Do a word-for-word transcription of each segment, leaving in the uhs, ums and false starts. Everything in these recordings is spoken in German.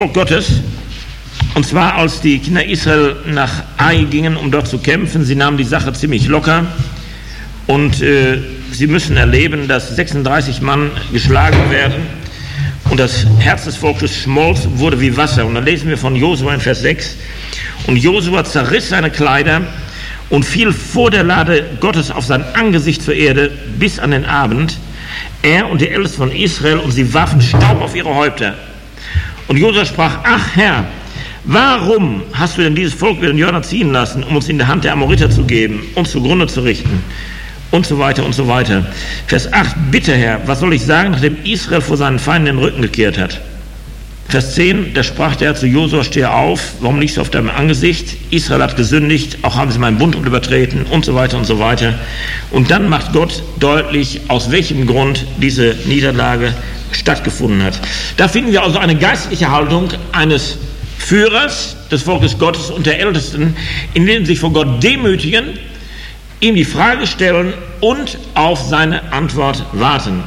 Gottes, und zwar als die Kinder Israel nach Ai gingen, um dort zu kämpfen. Sie nahmen die Sache ziemlich locker und äh, sie müssen erleben, dass sechsunddreißig Mann geschlagen werden und das Herz des Volkes schmolz, wurde wie Wasser. Und dann lesen wir von Josua in Vers sechs: Und Josua zerriss seine Kleider und fiel vor der Lade Gottes auf sein Angesicht zur Erde bis an den Abend, er und die Ältesten von Israel, und sie warfen Staub auf ihre Häupter. Und Josua sprach: Ach Herr, warum hast du denn dieses Volk über den Jordan ziehen lassen, um uns in die Hand der Amoriter zu geben, uns zugrunde zu richten? Und so weiter und so weiter. Vers acht: Bitte Herr, was soll ich sagen, nachdem Israel vor seinen Feinden den Rücken gekehrt hat? Vers zehn: Da sprach der Herr zu Josua: Stehe auf, warum liegst du auf deinem Angesicht? Israel hat gesündigt, auch haben sie meinen Bund übertreten, und so weiter und so weiter. Und dann macht Gott deutlich, aus welchem Grund diese Niederlage stattgefunden hat. Da finden wir also eine geistliche Haltung eines Führers des Volkes Gottes und der Ältesten, in denen sie sich vor Gott demütigen, ihm die Frage stellen und auf seine Antwort warten.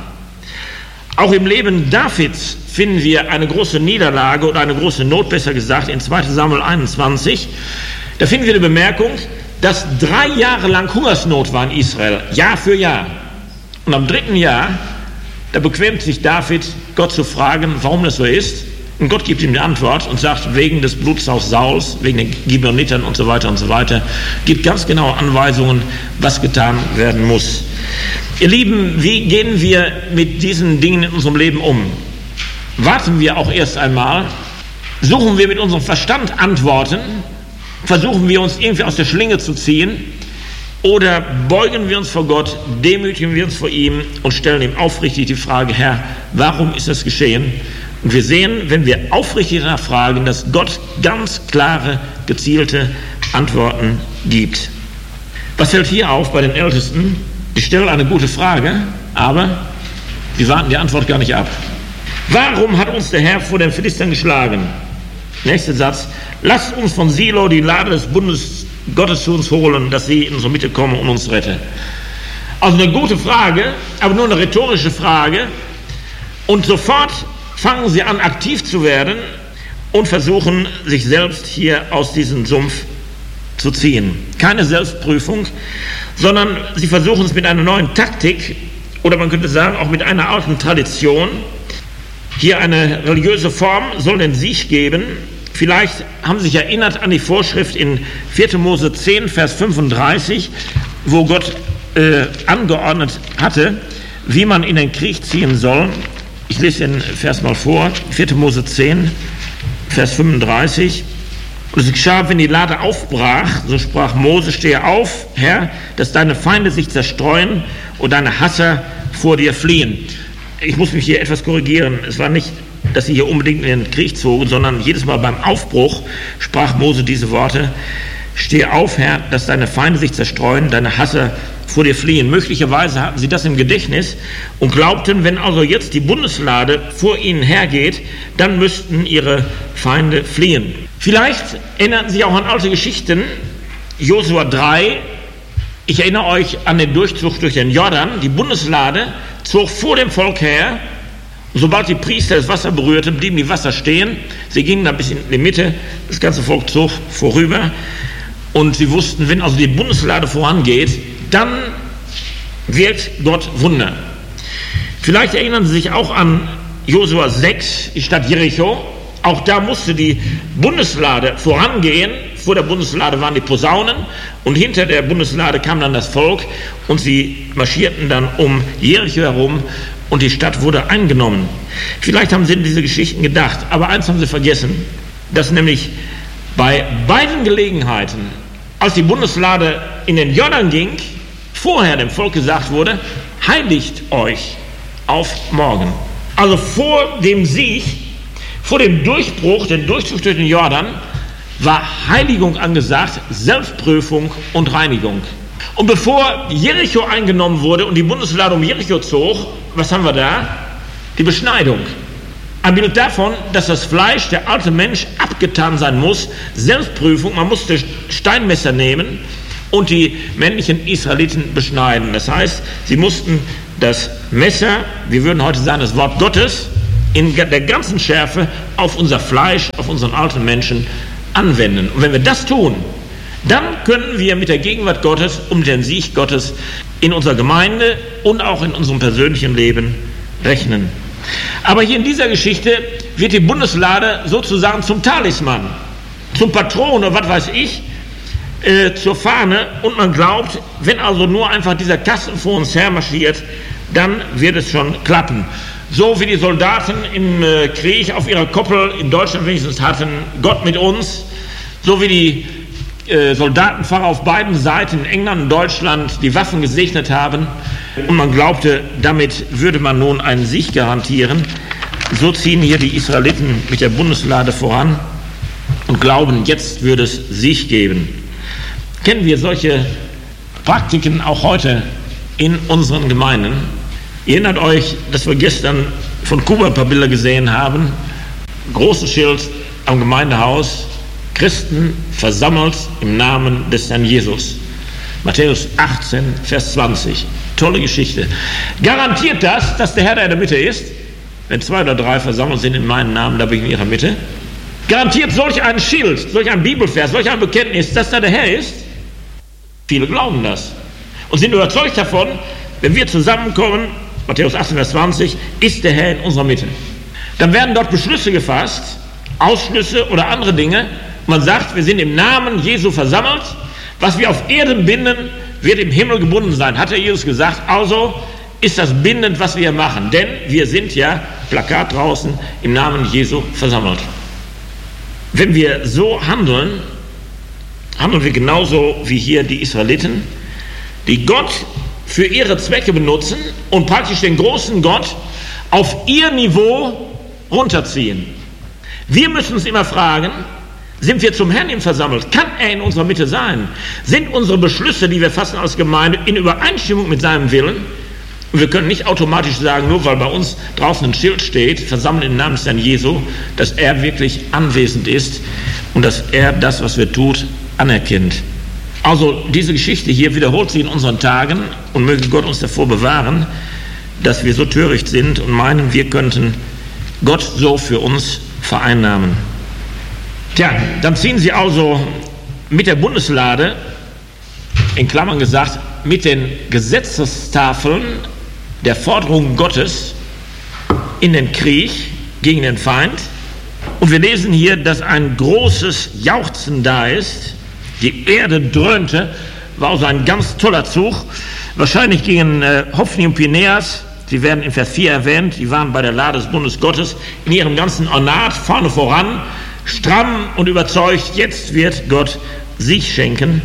Auch im Leben Davids finden wir eine große Niederlage oder eine große Not, besser gesagt, in zweiter Samuel einundzwanzig. Da finden wir eine Bemerkung, dass drei Jahre lang Hungersnot war in Israel, Jahr für Jahr. Und am dritten Jahr, da bequemt sich David, Gott zu fragen, warum das so ist. Und Gott gibt ihm die Antwort und sagt, wegen des Blutsaus Sauls, wegen den Gibeonitern und so weiter und so weiter, gibt ganz genaue Anweisungen, was getan werden muss. Ihr Lieben, wie gehen wir mit diesen Dingen in unserem Leben um? Warten wir auch erst einmal? Suchen wir mit unserem Verstand Antworten? Versuchen wir uns irgendwie aus der Schlinge zu ziehen? Oder beugen wir uns vor Gott, demütigen wir uns vor ihm und stellen ihm aufrichtig die Frage: Herr, warum ist das geschehen? Und wir sehen, wenn wir aufrichtig danach fragen, dass Gott ganz klare, gezielte Antworten gibt. Was fällt hier auf bei den Ältesten? Die stellen eine gute Frage, aber sie warten die Antwort gar nicht ab. Warum hat uns der Herr vor den Philistern geschlagen? Nächster Satz: Lasst uns von Silo die Lade des Bundes Gottes zu uns holen, dass sie in unsere Mitte kommen und uns rette. Also eine gute Frage, aber nur eine rhetorische Frage. Und sofort fangen sie an, aktiv zu werden und versuchen, sich selbst hier aus diesem Sumpf zu ziehen. Keine Selbstprüfung, sondern sie versuchen es mit einer neuen Taktik, oder man könnte sagen, auch mit einer alten Tradition. Hier eine religiöse Form soll den Sieg geben. Vielleicht haben Sie sich erinnert an die Vorschrift in vierter Mose zehn, Vers fünfunddreißig, wo Gott äh, angeordnet hatte, wie man in den Krieg ziehen soll. Ich lese den Vers mal vor, vierter Mose zehn, Vers fünfunddreißig. Und es geschah, wenn die Lade aufbrach, so sprach Mose: Stehe auf, Herr, dass deine Feinde sich zerstreuen und deine Hasser vor dir fliehen. Ich muss mich hier etwas korrigieren. Es war nicht, dass sie hier unbedingt in den Krieg zogen, sondern jedes Mal beim Aufbruch sprach Mose diese Worte: Stehe auf, Herr, dass deine Feinde sich zerstreuen, deine Hasser vor dir fliehen. Möglicherweise hatten sie das im Gedächtnis und glaubten, wenn also jetzt die Bundeslade vor ihnen hergeht, dann müssten ihre Feinde fliehen. Vielleicht erinnerten sie sich auch an alte Geschichten. Josua drei, ich erinnere euch an den Durchzug durch den Jordan. Die Bundeslade zog vor dem Volk her. Und sobald die Priester das Wasser berührten, blieben die Wasser stehen. Sie gingen ein bisschen in die Mitte, das ganze Volk zog vorüber. Und sie wussten, wenn also die Bundeslade vorangeht, dann wirkt Gott Wunder. Vielleicht erinnern Sie sich auch an Josua sechs, die Stadt Jericho. Auch da musste die Bundeslade vorangehen. Vor der Bundeslade waren die Posaunen und hinter der Bundeslade kam dann das Volk und sie marschierten dann um Jericho herum und die Stadt wurde eingenommen. Vielleicht haben Sie in diese Geschichten gedacht, aber eins haben Sie vergessen, dass nämlich bei beiden Gelegenheiten, als die Bundeslade in den Jordan ging, vorher dem Volk gesagt wurde: Heiligt euch auf morgen. Also vor dem Sieg, vor dem Durchbruch, den Durchzug durch den Jordan, war Heiligung angesagt, Selbstprüfung und Reinigung. Und bevor Jericho eingenommen wurde und die Bundeslade um Jericho zog, was haben wir da? Die Beschneidung. Ein Bild davon, dass das Fleisch, der alte Mensch, abgetan sein muss. Selbstprüfung, man musste Steinmesser nehmen und die männlichen Israeliten beschneiden. Das heißt, sie mussten das Messer, wir würden heute sagen das Wort Gottes, in der ganzen Schärfe auf unser Fleisch, auf unseren alten Menschen anwenden. Und wenn wir das tun, dann können wir mit der Gegenwart Gottes und den Sieg Gottes in unserer Gemeinde und auch in unserem persönlichen Leben rechnen. Aber hier in dieser Geschichte wird die Bundeslade sozusagen zum Talisman, zum Patron oder was weiß ich, äh, zur Fahne, und man glaubt, wenn also nur einfach dieser Kasten vor uns her marschiert, dann wird es schon klappen. So wie die Soldaten im äh, Krieg auf ihrer Koppel in Deutschland wenigstens hatten, Gott mit uns, so wie die äh, Soldatenpfarrer auf beiden Seiten in England und Deutschland die Waffen gesegnet haben und man glaubte, damit würde man nun einen Sieg garantieren. So ziehen hier die Israeliten mit der Bundeslade voran und glauben, jetzt würde es Sieg geben. Kennen wir solche Praktiken auch heute in unseren Gemeinden? Ihr erinnert euch, dass wir gestern von Kuba ein paar Bilder gesehen haben. Großes Schild am Gemeindehaus: Christen versammelt im Namen des Herrn Jesus. Matthäus achtzehn, Vers zwanzig. Tolle Geschichte. Garantiert das, dass der Herr da in der Mitte ist? Wenn zwei oder drei versammelt sind in meinem Namen, da bin ich in ihrer Mitte. Garantiert solch ein Schild, solch ein Bibelvers, solch ein Bekenntnis, dass da der Herr ist? Viele glauben das und sind überzeugt davon, wenn wir zusammenkommen, Matthäus achtzehn, Vers zwanzig, ist der Herr in unserer Mitte. Dann werden dort Beschlüsse gefasst, Ausschlüsse oder andere Dinge. Man sagt, wir sind im Namen Jesu versammelt. Was wir auf Erden binden, wird im Himmel gebunden sein, hat der Jesus gesagt. Also ist das bindend, was wir machen. Denn wir sind ja, Plakat draußen, im Namen Jesu versammelt. Wenn wir so handeln, handeln wir genauso wie hier die Israeliten, die Gott für ihre Zwecke benutzen und praktisch den großen Gott auf ihr Niveau runterziehen. Wir müssen uns immer fragen, sind wir zum Herrn hin versammelt? Kann er in unserer Mitte sein? Sind unsere Beschlüsse, die wir fassen als Gemeinde, in Übereinstimmung mit seinem Willen? Und wir können nicht automatisch sagen, nur weil bei uns draußen ein Schild steht, versammelt im Namen des Herrn Jesu, dass er wirklich anwesend ist und dass er das, was wir tun, anerkennt. Also diese Geschichte hier wiederholt sich in unseren Tagen und möge Gott uns davor bewahren, dass wir so töricht sind und meinen, wir könnten Gott so für uns vereinnahmen. Tja, dann ziehen sie also mit der Bundeslade, in Klammern gesagt, mit den Gesetzestafeln der Forderungen Gottes in den Krieg gegen den Feind. Und wir lesen hier, dass ein großes Jauchzen da ist. Die Erde dröhnte, war also ein ganz toller Zug. Wahrscheinlich gingen äh, Hophni und Pinäas, sie werden in Vers vier erwähnt, die waren bei der Lade des Bundes Gottes, in ihrem ganzen Ornat vorne voran, stramm und überzeugt, jetzt wird Gott Sieg schenken.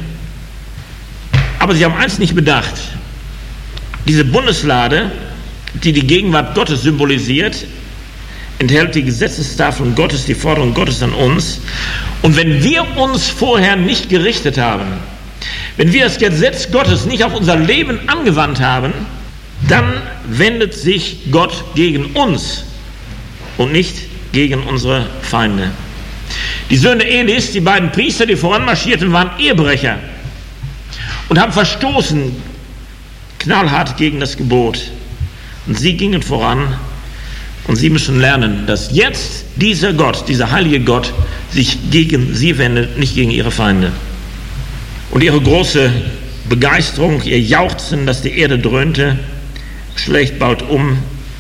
Aber sie haben eins nicht bedacht: Diese Bundeslade, die die Gegenwart Gottes symbolisiert, enthält die Gesetzestafeln Gottes, die Forderung Gottes an uns. Und wenn wir uns vorher nicht gerichtet haben, wenn wir das Gesetz Gottes nicht auf unser Leben angewandt haben, dann wendet sich Gott gegen uns und nicht gegen unsere Feinde. Die Söhne Elis, die beiden Priester, die voranmarschierten, waren Ehebrecher und haben verstoßen knallhart gegen das Gebot. Und sie gingen voran. Und sie müssen lernen, dass jetzt dieser Gott, dieser heilige Gott, sich gegen sie wendet, nicht gegen ihre Feinde. Und ihre große Begeisterung, ihr Jauchzen, dass die Erde dröhnte, schlägt bald um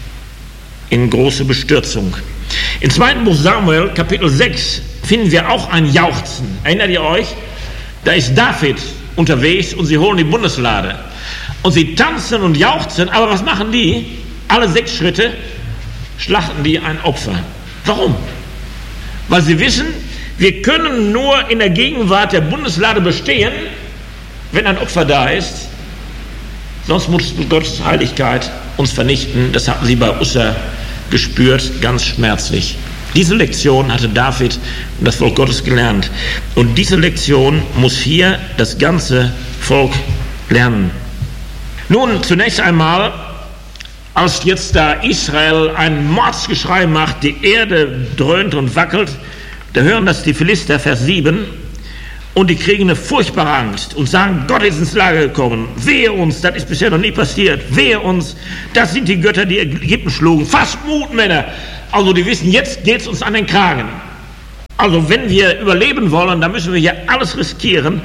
in große Bestürzung. Im zweiten Buch Samuel, Kapitel sechs, finden wir auch ein Jauchzen. Erinnert ihr euch? Da ist David unterwegs und sie holen die Bundeslade. Und sie tanzen und jauchzen, aber was machen die? Alle sechs Schritte schlachten die ein Opfer. Warum? Weil sie wissen, wir können nur in der Gegenwart der Bundeslade bestehen, wenn ein Opfer da ist. Sonst muss Gottes Heiligkeit uns vernichten. Das hatten sie bei Ussa gespürt, ganz schmerzlich. Diese Lektion hatte David und das Volk Gottes gelernt. Und diese Lektion muss hier das ganze Volk lernen. Nun, zunächst einmal, als jetzt da Israel ein Mordsgeschrei macht, die Erde dröhnt und wackelt, da hören das die Philister, Vers sieben, Und die kriegen eine furchtbare Angst und sagen, Gott ist ins Lager gekommen. Wehe uns, das ist bisher noch nie passiert. Wehe uns, das sind die Götter, die Ägypten schlugen. Fasst Mut, Männer. Also die wissen, jetzt geht es uns an den Kragen. Also wenn wir überleben wollen, dann müssen wir hier alles riskieren.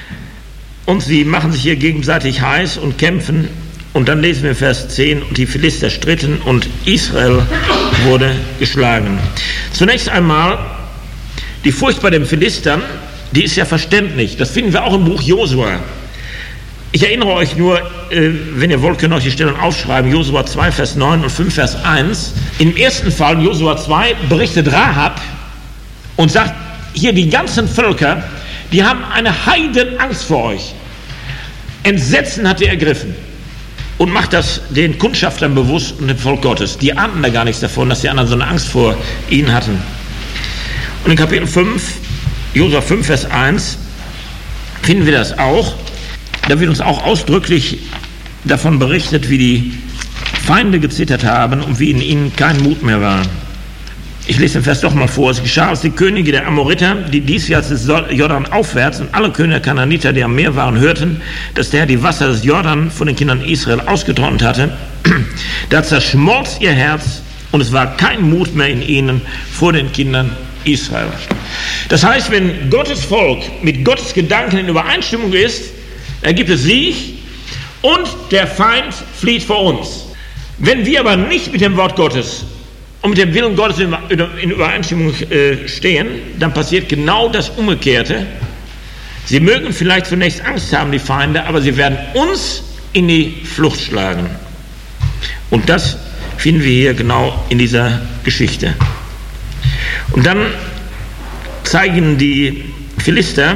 Und sie machen sich hier gegenseitig heiß und kämpfen. Und dann lesen wir Vers zehn, und die Philister stritten und Israel wurde geschlagen. Zunächst einmal, die Furcht bei den Philistern, die ist ja verständlich. Das finden wir auch im Buch Josua. Ich erinnere euch nur, äh, wenn ihr wollt, könnt ihr euch die Stellen aufschreiben. Josua zwei, Vers neun und fünf, Vers eins. Im ersten Fall, Josua zwei, berichtet Rahab und sagt, hier die ganzen Völker, die haben eine Heidenangst vor euch. Entsetzen hat sie ergriffen. Und macht das den Kundschaftern bewusst und dem Volk Gottes. Die ahnten da gar nichts davon, dass die anderen so eine Angst vor ihnen hatten. Und in Kapitel fünf, Josua fünf, Vers eins, finden wir das auch. Da wird uns auch ausdrücklich davon berichtet, wie die Feinde gezittert haben und wie in ihnen kein Mut mehr war. Ich lese den Vers doch mal vor. Es geschah, als die Könige der Amoriter, die diesseits des Jordan aufwärts, und alle Könige der Kanaaniter, die am Meer waren, hörten, dass der Herr die Wasser des Jordan von den Kindern Israel ausgetrocknet hatte, da zerschmolz ihr Herz und es war kein Mut mehr in ihnen vor den Kindern Israel. Das heißt, wenn Gottes Volk mit Gottes Gedanken in Übereinstimmung ist, dann gibt es Sieg und der Feind flieht vor uns. Wenn wir aber nicht mit dem Wort Gottes und mit dem Willen Gottes in Übereinstimmung stehen, dann passiert genau das Umgekehrte. Sie mögen vielleicht zunächst Angst haben, die Feinde, aber sie werden uns in die Flucht schlagen. Und das finden wir hier genau in dieser Geschichte. Und dann zeigen die Philister,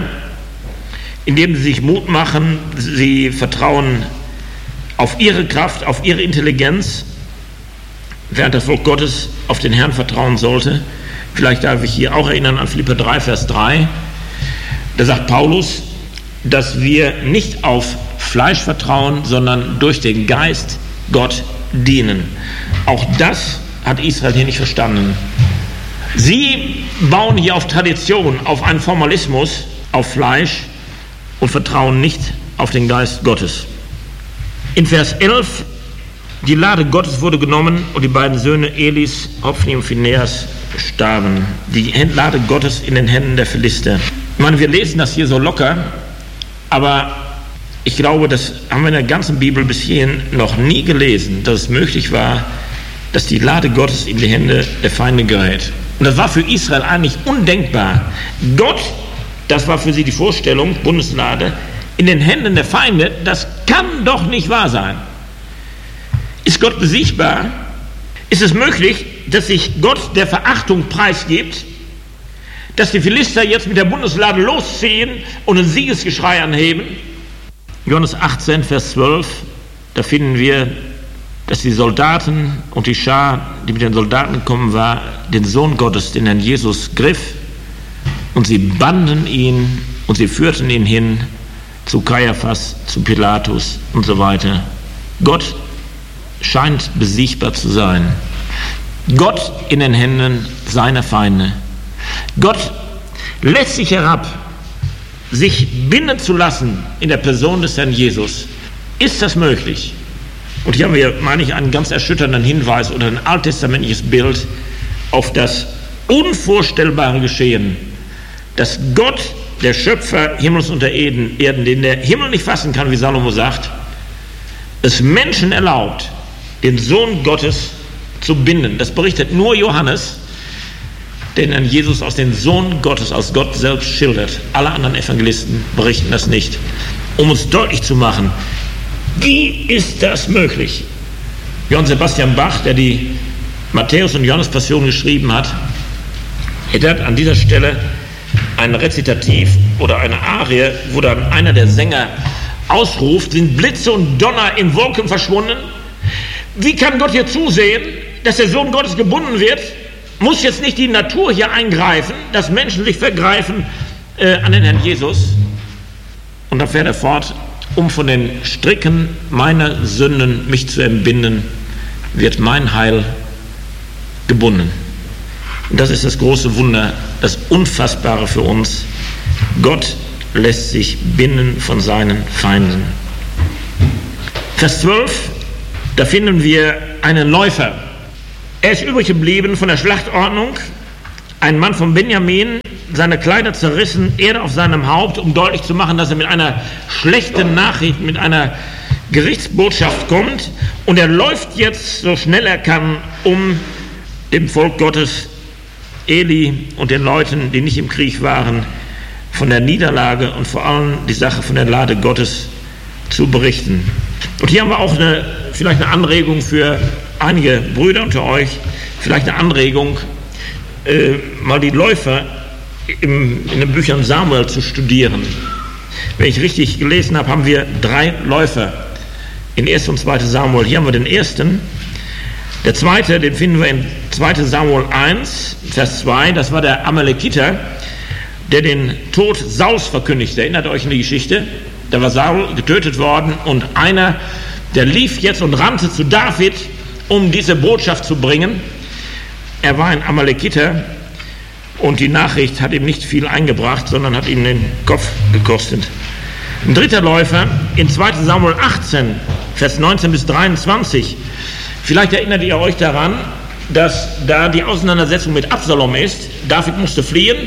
indem sie sich Mut machen, sie vertrauen auf ihre Kraft, auf ihre Intelligenz, während das Volk Gottes auf den Herrn vertrauen sollte. Vielleicht darf ich hier auch erinnern an Philipper drei, Vers drei. Da sagt Paulus, dass wir nicht auf Fleisch vertrauen, sondern durch den Geist Gott dienen. Auch das hat Israel hier nicht verstanden. Sie bauen hier auf Tradition, auf einen Formalismus, auf Fleisch und vertrauen nicht auf den Geist Gottes. In Vers elf, die Lade Gottes wurde genommen und die beiden Söhne Elis, Hofni und Phinehas, starben. Die Lade Gottes in den Händen der Philister. Ich meine, wir lesen das hier so locker, aber ich glaube, das haben wir in der ganzen Bibel bis hierhin noch nie gelesen, dass es möglich war, dass die Lade Gottes in die Hände der Feinde gerät. Und das war für Israel eigentlich undenkbar. Gott, das war für sie die Vorstellung, Bundeslade, in den Händen der Feinde, das kann doch nicht wahr sein. Ist Gott besiegbar? Ist es möglich, dass sich Gott der Verachtung preisgibt, dass die Philister jetzt mit der Bundeslade losziehen und ein Siegesgeschrei anheben? Johannes achtzehn, Vers zwölf, da finden wir, dass die Soldaten und die Schar, die mit den Soldaten gekommen war, den Sohn Gottes, den Herrn Jesus, griff und sie banden ihn und sie führten ihn hin zu Kaiaphas, zu Pilatus und so weiter. Gott scheint besiegbar zu sein. Gott in den Händen seiner Feinde. Gott lässt sich herab, sich binden zu lassen in der Person des Herrn Jesus. Ist das möglich? Und hier haben wir, meine ich, einen ganz erschütternden Hinweis oder ein alttestamentliches Bild auf das unvorstellbare Geschehen, dass Gott, der Schöpfer Himmels und der Erden, den der Himmel nicht fassen kann, wie Salomo sagt, es Menschen erlaubt, den Sohn Gottes zu binden. Das berichtet nur Johannes, den Herrn Jesus als den Sohn Gottes, als Gott selbst schildert. Alle anderen Evangelisten berichten das nicht. Um uns deutlich zu machen, wie ist das möglich? Johann Sebastian Bach, der die Matthäus- und Johannes-Passion geschrieben hat, er hat an dieser Stelle ein Rezitativ oder eine Arie, wo dann einer der Sänger ausruft, sind Blitze und Donner in Wolken verschwunden? Wie kann Gott hier zusehen, dass der Sohn Gottes gebunden wird? Muss jetzt nicht die Natur hier eingreifen, dass Menschen sich vergreifen äh, an den Herrn Jesus? Und dann fährt er fort, um von den Stricken meiner Sünden mich zu entbinden, wird mein Heil gebunden. Und das ist das große Wunder, das Unfassbare für uns. Gott lässt sich binden von seinen Feinden. Vers zwölf, da finden wir einen Läufer. Er ist übrig geblieben von der Schlachtordnung, ein Mann von Benjamin, seine Kleider zerrissen, Erde auf seinem Haupt, um deutlich zu machen, dass er mit einer schlechten Nachricht, mit einer Gerichtsbotschaft kommt, und er läuft jetzt so schnell er kann, um dem Volk Gottes, Eli und den Leuten, die nicht im Krieg waren, von der Niederlage und vor allem die Sache von der Lade Gottes zu berichten. Und hier haben wir auch eine, vielleicht eine Anregung für einige Brüder unter euch, vielleicht eine Anregung, äh, mal die Läufer im, in den Büchern Samuel zu studieren. Wenn ich richtig gelesen habe, haben wir drei Läufer in ersten und zweiten Samuel. Hier haben wir den ersten. Der zweite, den finden wir in zweiten Samuel eins, Vers zwei, das war der Amalekiter, der den Tod Sauls verkündigte. Erinnert euch an die Geschichte? Da war Saul getötet worden und einer, der lief jetzt und rannte zu David, um diese Botschaft zu bringen. Er war ein Amalekiter und die Nachricht hat ihm nicht viel eingebracht, sondern hat ihm den Kopf gekostet. Ein dritter Läufer in zweiten Samuel achtzehn, Vers neunzehn bis dreiundzwanzig. Vielleicht erinnert ihr euch daran, dass da die Auseinandersetzung mit Absalom ist. David musste fliehen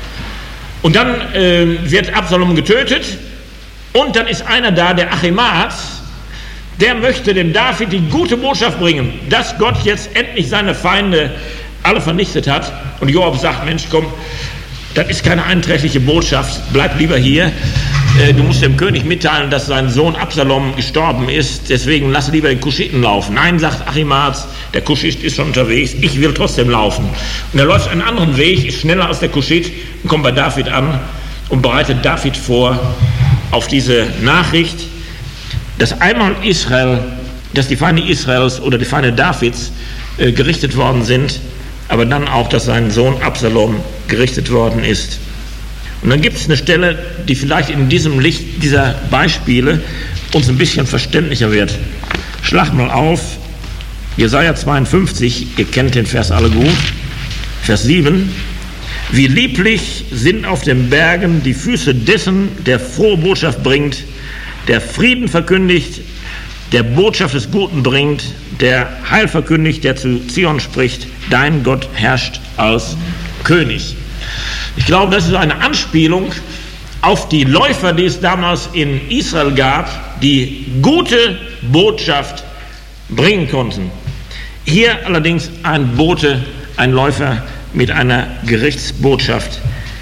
und dann äh, wird Absalom getötet und dann ist einer da, der Achimaaz, der möchte dem David die gute Botschaft bringen, dass Gott jetzt endlich seine Feinde alle vernichtet hat. Und Joab sagt, Mensch, komm, das ist keine einträgliche Botschaft, bleib lieber hier. Du musst dem König mitteilen, dass sein Sohn Absalom gestorben ist, deswegen lass lieber den Kuschiten laufen. Nein, sagt Achimaaz, der Kuschit ist schon unterwegs, ich will trotzdem laufen. Und er läuft einen anderen Weg, ist schneller als der Kuschit und kommt bei David an und bereitet David vor auf diese Nachricht, dass einmal Israel, dass die Feinde Israels oder die Feinde Davids äh, gerichtet worden sind, aber dann auch, dass sein Sohn Absalom gerichtet worden ist. Und dann gibt es eine Stelle, die vielleicht in diesem Licht dieser Beispiele uns ein bisschen verständlicher wird. Schlag mal auf, Jesaja zweiundfünfzig, ihr kennt den Vers alle gut, Vers sieben. Wie lieblich sind auf den Bergen die Füße dessen, der frohe Botschaft bringt, der Frieden verkündigt, der Botschaft des Guten bringt, der Heil verkündigt, der zu Zion spricht, dein Gott herrscht als König. Ich glaube, das ist eine Anspielung auf die Läufer, die es damals in Israel gab, die gute Botschaft bringen konnten. Hier allerdings ein Bote, ein Läufer mit einer Gerichtsbotschaft.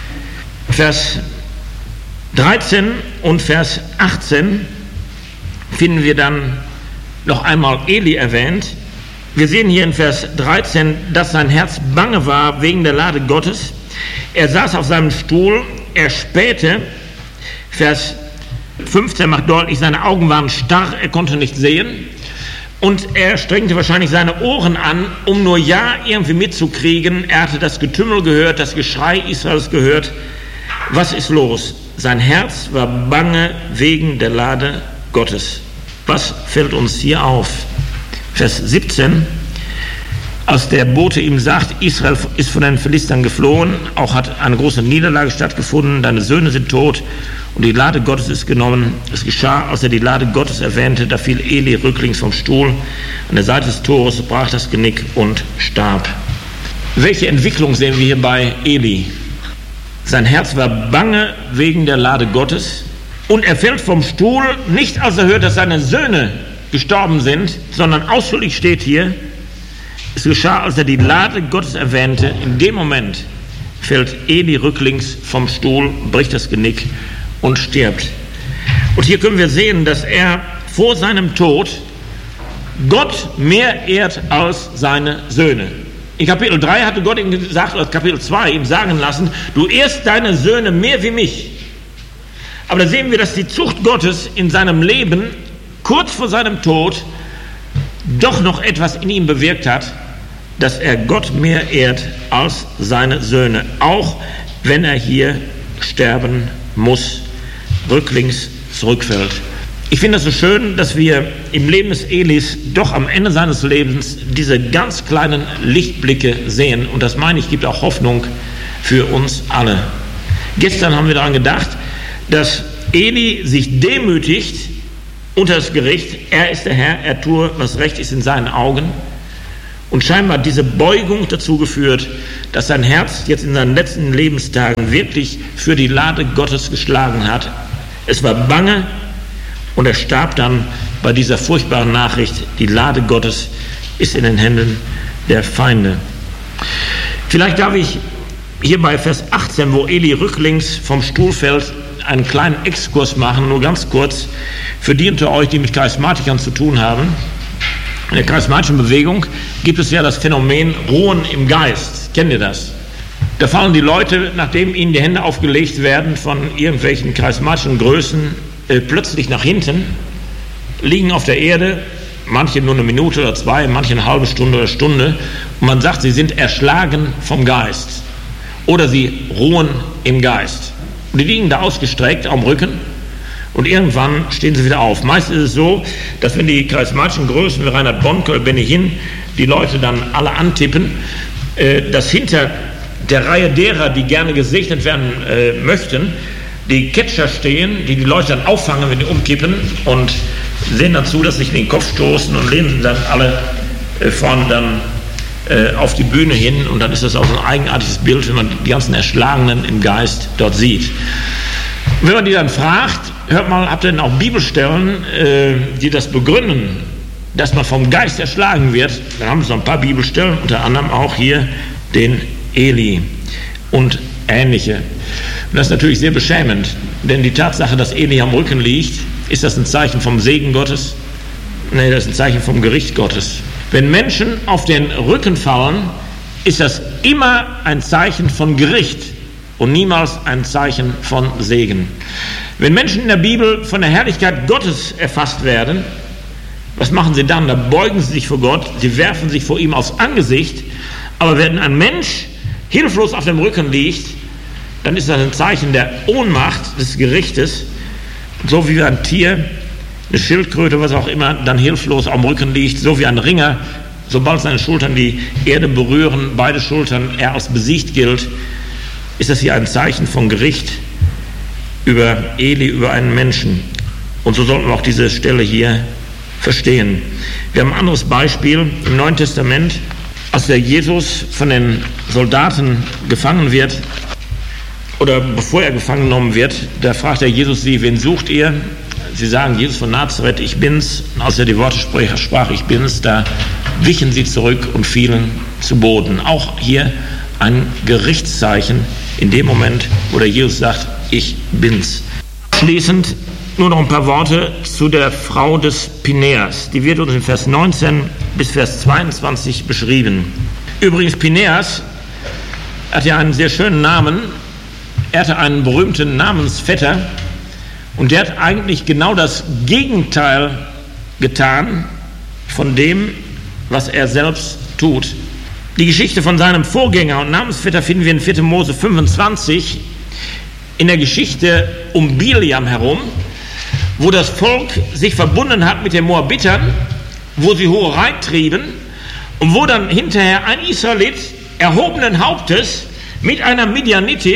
Vers dreizehn und Vers achtzehn finden wir dann noch einmal Eli erwähnt. Wir sehen hier in Vers dreizehn, dass sein Herz bange war wegen der Lade Gottes. Er saß auf seinem Stuhl, er spähte. Vers fünfzehn macht deutlich, seine Augen waren starr, er konnte nicht sehen. Und er strengte wahrscheinlich seine Ohren an, um nur ja irgendwie mitzukriegen. Er hatte das Getümmel gehört, das Geschrei Israels gehört. Was ist los? Sein Herz war bange wegen der Lade Gottes. Was fällt uns hier auf? Vers siebzehn. Als der Bote ihm sagt, Israel ist von den Philistern geflohen, auch hat eine große Niederlage stattgefunden, deine Söhne sind tot und die Lade Gottes ist genommen. Es geschah, als er die Lade Gottes erwähnte, da fiel Eli rücklings vom Stuhl, an der Seite des Tores brach das Genick und starb. Welche Entwicklung sehen wir hier bei Eli? Sein Herz war bange wegen der Lade Gottes und er fällt vom Stuhl, nicht als er hört, dass seine Söhne gestorben sind, sondern ausführlich steht hier, es geschah, als er die Lade Gottes erwähnte, in dem Moment fällt Eli rücklings vom Stuhl, bricht das Genick und stirbt. Und hier können wir sehen, dass er vor seinem Tod Gott mehr ehrt als seine Söhne. In Kapitel drei hatte Gott ihm gesagt, oder Kapitel zwei ihm sagen lassen, du ehrst deine Söhne mehr wie mich. Aber da sehen wir, dass die Zucht Gottes in seinem Leben kurz vor seinem Tod doch noch etwas in ihm bewirkt hat, dass er Gott mehr ehrt als seine Söhne, auch wenn er hier sterben muss, rücklings zurückfällt. Ich finde es so schön, dass wir im Leben des Elis doch am Ende seines Lebens diese ganz kleinen Lichtblicke sehen, und das meine ich, gibt auch Hoffnung für uns alle. Gestern haben wir daran gedacht, dass Eli sich demütigt unter das Gericht. Er ist der Herr, er tue, was recht ist in seinen Augen. Und scheinbar hat diese Beugung dazu geführt, dass sein Herz jetzt in seinen letzten Lebenstagen wirklich für die Lade Gottes geschlagen hat. Es war bange und er starb dann bei dieser furchtbaren Nachricht, die Lade Gottes ist in den Händen der Feinde. Vielleicht darf ich hier bei Vers achtzehn, wo Eli rücklings vom Stuhl fällt, einen kleinen Exkurs machen, nur ganz kurz, für die unter euch, die mit Charismatikern zu tun haben. In der charismatischen Bewegung gibt es ja das Phänomen Ruhen im Geist. Kennt ihr das? Da fallen die Leute, nachdem ihnen die Hände aufgelegt werden von irgendwelchen charismatischen Größen, äh, plötzlich nach hinten, liegen auf der Erde, manche nur eine Minute oder zwei, manche eine halbe Stunde oder Stunde, und man sagt, sie sind erschlagen vom Geist oder sie ruhen im Geist. Und die liegen da ausgestreckt am Rücken und irgendwann stehen sie wieder auf. Meist ist es so, dass wenn die charismatischen Größen wie Reinhard Bonke oder Benny Hinn die Leute dann alle antippen, äh, dass hinter der Reihe derer, die gerne gesegnet werden äh, möchten, die Catcher stehen, die die Leute dann auffangen, wenn die umkippen, und sehen dann zu, dass sie sich in den Kopf stoßen und lehnen dann alle äh, vorne dann äh, auf die Bühne hin, und dann ist das auch so ein eigenartiges Bild, wenn man die ganzen Erschlagenen im Geist dort sieht. Und wenn man die dann fragt, hört mal, habt ihr denn auch Bibelstellen, äh, die das begründen, dass man vom Geist erschlagen wird? Dann haben sie noch ein paar Bibelstellen, unter anderem auch hier den Eli und ähnliche. Und das ist natürlich sehr beschämend, denn die Tatsache, dass Eli am Rücken liegt, ist das ein Zeichen vom Segen Gottes? Nein, das ist ein Zeichen vom Gericht Gottes. Wenn Menschen auf den Rücken fallen, ist das immer ein Zeichen von Gericht und niemals ein Zeichen von Segen. Wenn Menschen in der Bibel von der Herrlichkeit Gottes erfasst werden, was machen sie dann? Da beugen sie sich vor Gott, sie werfen sich vor ihm aufs Angesicht, aber wenn ein Mensch hilflos auf dem Rücken liegt, dann ist das ein Zeichen der Ohnmacht des Gerichtes, so wie ein Tier, eine Schildkröte, was auch immer, dann hilflos am Rücken liegt, so wie ein Ringer, sobald seine Schultern die Erde berühren, beide Schultern er als besiegt gilt, ist das hier ein Zeichen von Gericht über Eli, über einen Menschen. Und so sollten wir auch diese Stelle hier verstehen. Wir haben ein anderes Beispiel im Neuen Testament, als der Jesus von den Soldaten gefangen wird, oder bevor er gefangen genommen wird, da fragt der Jesus sie, wen sucht ihr? Sie sagen, Jesus von Nazareth, ich bin's. Und als er die Worte sprach, ich bin's, da wichen sie zurück und fielen zu Boden. Auch hier ein Gerichtszeichen in dem Moment, wo der Jesus sagt, ich bin's. Abschließend nur noch ein paar Worte zu der Frau des Pinäas. Die wird uns in Vers neunzehn bis Vers zweiundzwanzig beschrieben. Übrigens, Pinäas hat ja einen sehr schönen Namen. Er hatte einen berühmten Namensvetter und der hat eigentlich genau das Gegenteil getan von dem, was er selbst tut. Die Geschichte von seinem Vorgänger und Namensvetter finden wir in vierter Mose fünfundzwanzig in der Geschichte um Biliam herum, wo das Volk sich verbunden hat mit den Moabitern, wo sie Hurerei trieben und wo dann hinterher ein Israelit erhobenen Hauptes mit einer Midianitin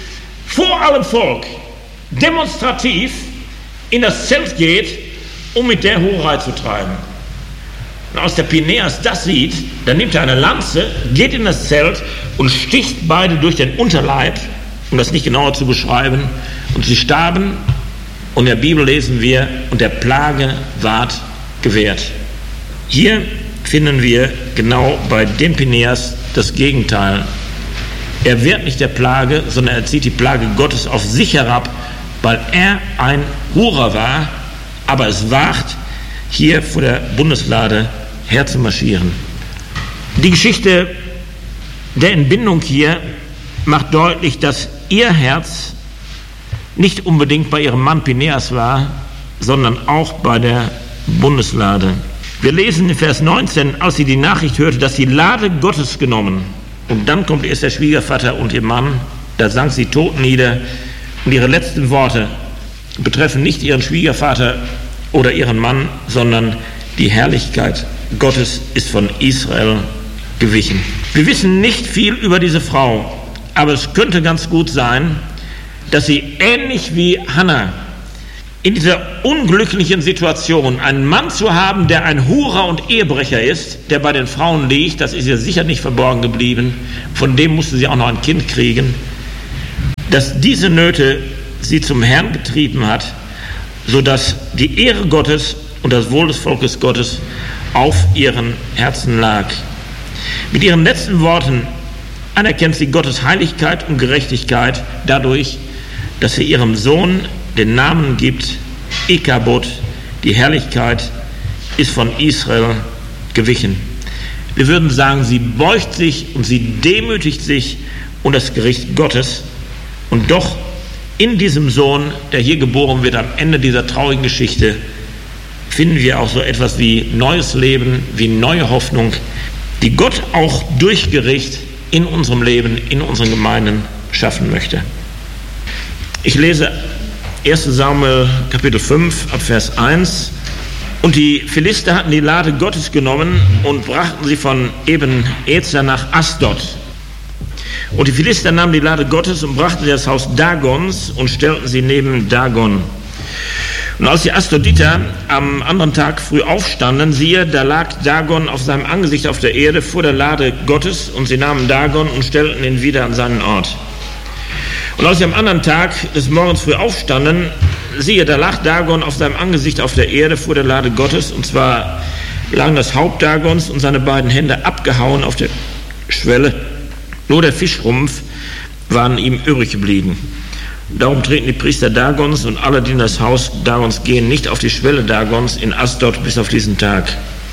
vor allem Volk demonstrativ in das Zelt geht, um mit der Hurerei zu treiben. Und als der Pinäas das sieht, dann nimmt er eine Lanze, geht in das Zelt und sticht beide durch den Unterleib, um das nicht genauer zu beschreiben, und sie starben, und in der Bibel lesen wir, und der Plage ward gewährt. Hier finden wir genau bei dem Pinäas das Gegenteil. Er wehrt nicht der Plage, sondern er zieht die Plage Gottes auf sich herab, weil er ein Hurer war, aber es wagt, hier vor der Bundeslade herzumarschieren. Die Geschichte der Entbindung hier macht deutlich, dass ihr Herz nicht unbedingt bei ihrem Mann Pinäas war, sondern auch bei der Bundeslade. Wir lesen in Vers neunzehn, als sie die Nachricht hörte, dass die Lade Gottes genommen, und dann kommt erst der Schwiegervater und ihr Mann, da sank sie tot nieder, und ihre letzten Worte betreffen nicht ihren Schwiegervater oder ihren Mann, sondern die Herrlichkeit Gottes ist von Israel gewichen. Wir wissen nicht viel über diese Frau, aber es könnte ganz gut sein, dass sie ähnlich wie Hannah in dieser unglücklichen Situation, einen Mann zu haben, der ein Hurer und Ehebrecher ist, der bei den Frauen liegt, das ist ihr sicher nicht verborgen geblieben, von dem musste sie auch noch ein Kind kriegen, dass diese Nöte sie zum Herrn getrieben hat, sodass die Ehre Gottes und das Wohl des Volkes Gottes auf ihren Herzen lag. Mit ihren letzten Worten anerkennt sie Gottes Heiligkeit und Gerechtigkeit dadurch, dass sie ihrem Sohn den Namen gibt, Ikabod, die Herrlichkeit ist von Israel gewichen. Wir würden sagen, sie beugt sich und sie demütigt sich unter das Gericht Gottes, und doch in diesem Sohn, der hier geboren wird, am Ende dieser traurigen Geschichte, finden wir auch so etwas wie neues Leben, wie neue Hoffnung, die Gott auch durch Gericht in unserem Leben, in unseren Gemeinden schaffen möchte. Ich lese erster Samuel Kapitel fünf ab Vers eins. Und die Philister hatten die Lade Gottes genommen und brachten sie von Eben-Ezer nach Asdod. Und die Philister nahmen die Lade Gottes und brachten sie das Haus Dagons und stellten sie neben Dagon. Und als die Asdoditer am anderen Tag früh aufstanden, siehe, da lag Dagon auf seinem Angesicht auf der Erde vor der Lade Gottes, und sie nahmen Dagon und stellten ihn wieder an seinen Ort. Und als sie am anderen Tag des Morgens früh aufstanden, siehe, da lag Dagon auf seinem Angesicht auf der Erde vor der Lade Gottes, und zwar lagen das Haupt Dagons und seine beiden Hände abgehauen auf der Schwelle. Nur der Fischrumpf waren ihm übrig geblieben. Darum treten die Priester Dagons und alle, die in das Haus Dagons gehen, nicht auf die Schwelle Dagons in Asdod bis auf diesen Tag.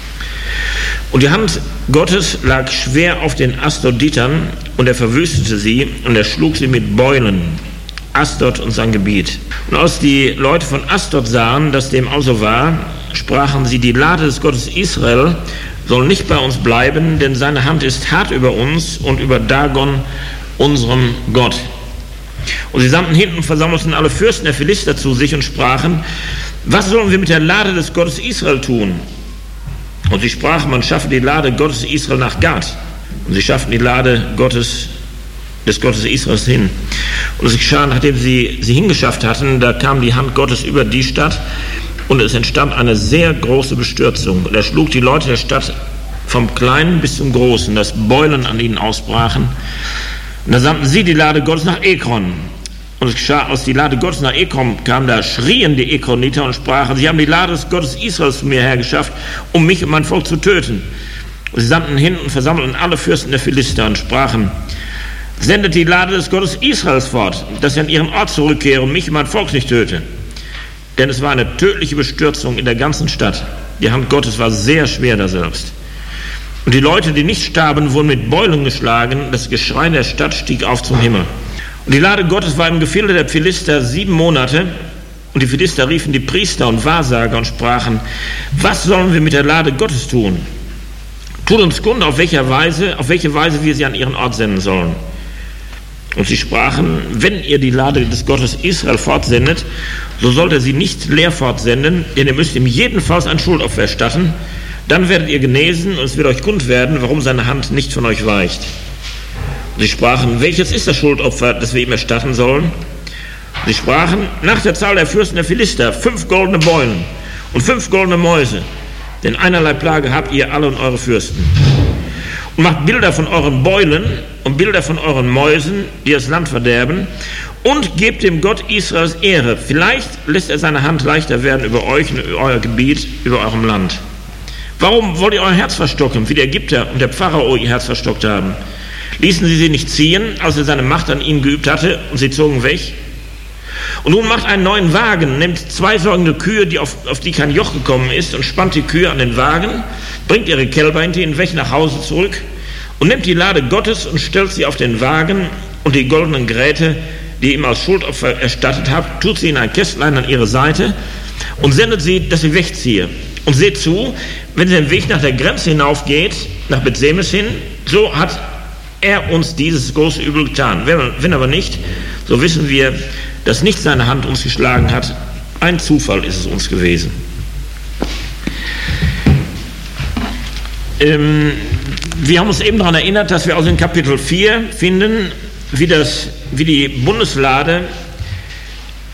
Und die Hand Gottes lag schwer auf den Asdoditern, und er verwüstete sie, und er schlug sie mit Beulen, Asdod und sein Gebiet. Und als die Leute von Asdod sahen, dass dem also war, sprachen sie, die Lade des Gottes Israel soll nicht bei uns bleiben, denn seine Hand ist hart über uns und über Dagon, unserem Gott. Und sie sandten hin und versammelten alle Fürsten der Philister zu sich und sprachen, was sollen wir mit der Lade des Gottes Israel tun? Und sie sprachen, man schaffe die Lade Gottes Israel nach Gad. Und sie schafften die Lade Gottes, des Gottes Israels hin. Und es geschah, nachdem sie sie hingeschafft hatten, da kam die Hand Gottes über die Stadt, und es entstand eine sehr große Bestürzung. Und er schlug die Leute der Stadt vom Kleinen bis zum Großen, dass Beulen an ihnen ausbrachen. Und da sandten sie die Lade Gottes nach Ekron. Und es geschah, als die Lade Gottes nach Ekron kam, da schrien die Ekroniter und sprachen, sie haben die Lade des Gottes Israels zu mir hergeschafft, um mich und mein Volk zu töten. Und sie sandten hin und versammelten alle Fürsten der Philister und sprachen, sendet die Lade des Gottes Israels fort, dass sie an ihren Ort zurückkehren und mich und mein Volk nicht töte. Denn es war eine tödliche Bestürzung in der ganzen Stadt. Die Hand Gottes war sehr schwer daselbst. Und die Leute, die nicht starben, wurden mit Beulen geschlagen. Das Geschrei der Stadt stieg auf zum Himmel. Und die Lade Gottes war im Gefilde der Philister sieben Monate. Und die Philister riefen die Priester und Wahrsager und sprachen, was sollen wir mit der Lade Gottes tun? Tut uns kund, auf welcher Weise, auf welche Weise wir sie an ihren Ort senden sollen. Und sie sprachen, wenn ihr die Lade des Gottes Israel fortsendet, so sollt ihr sie nicht leer fortsenden, denn ihr müsst ihm jedenfalls ein Schuldopfer erstatten, dann werdet ihr genesen, und es wird euch kund werden, warum seine Hand nicht von euch weicht. Und sie sprachen, welches ist das Schuldopfer, das wir ihm erstatten sollen? Und sie sprachen, nach der Zahl der Fürsten der Philister, fünf goldene Beulen und fünf goldene Mäuse, denn einerlei Plage habt ihr alle und eure Fürsten. Und macht Bilder von euren Beulen und Bilder von euren Mäusen, die das Land verderben, und gebt dem Gott Israels Ehre. Vielleicht lässt er seine Hand leichter werden über euch und über euer Gebiet, über eurem Land. Warum wollt ihr euer Herz verstocken, wie der Ägypter und der Pharao ihr Herz verstockt haben? Ließen sie sie nicht ziehen, als er seine Macht an ihnen geübt hatte, und sie zogen weg? Und nun macht einen neuen Wagen, nehmt zwei säugende Kühe, die auf, auf die kein Joch gekommen ist, und spannt die Kühe an den Wagen, bringt ihre Kälber hinter ihnen weg nach Hause zurück und nimmt die Lade Gottes und stellt sie auf den Wagen, und die goldenen Geräte, die ihr ihm als Schuldopfer erstattet habt, tut sie in ein Kästlein an ihre Seite und sendet sie, dass sie wegziehe. Und seht zu, wenn sie den Weg nach der Grenze hinaufgeht, nach Bethsemes hin, so hat er uns dieses große Übel getan. Wenn, wenn aber nicht, so wissen wir, dass nicht seine Hand uns geschlagen hat. Ein Zufall ist es uns gewesen. Ähm, wir haben uns eben daran erinnert, dass wir also in Kapitel vier finden, wie, das, wie die Bundeslade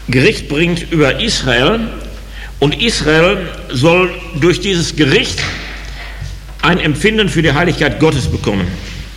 Gericht bringt über Israel und Israel soll durch dieses Gericht ein Empfinden für die Heiligkeit Gottes bekommen.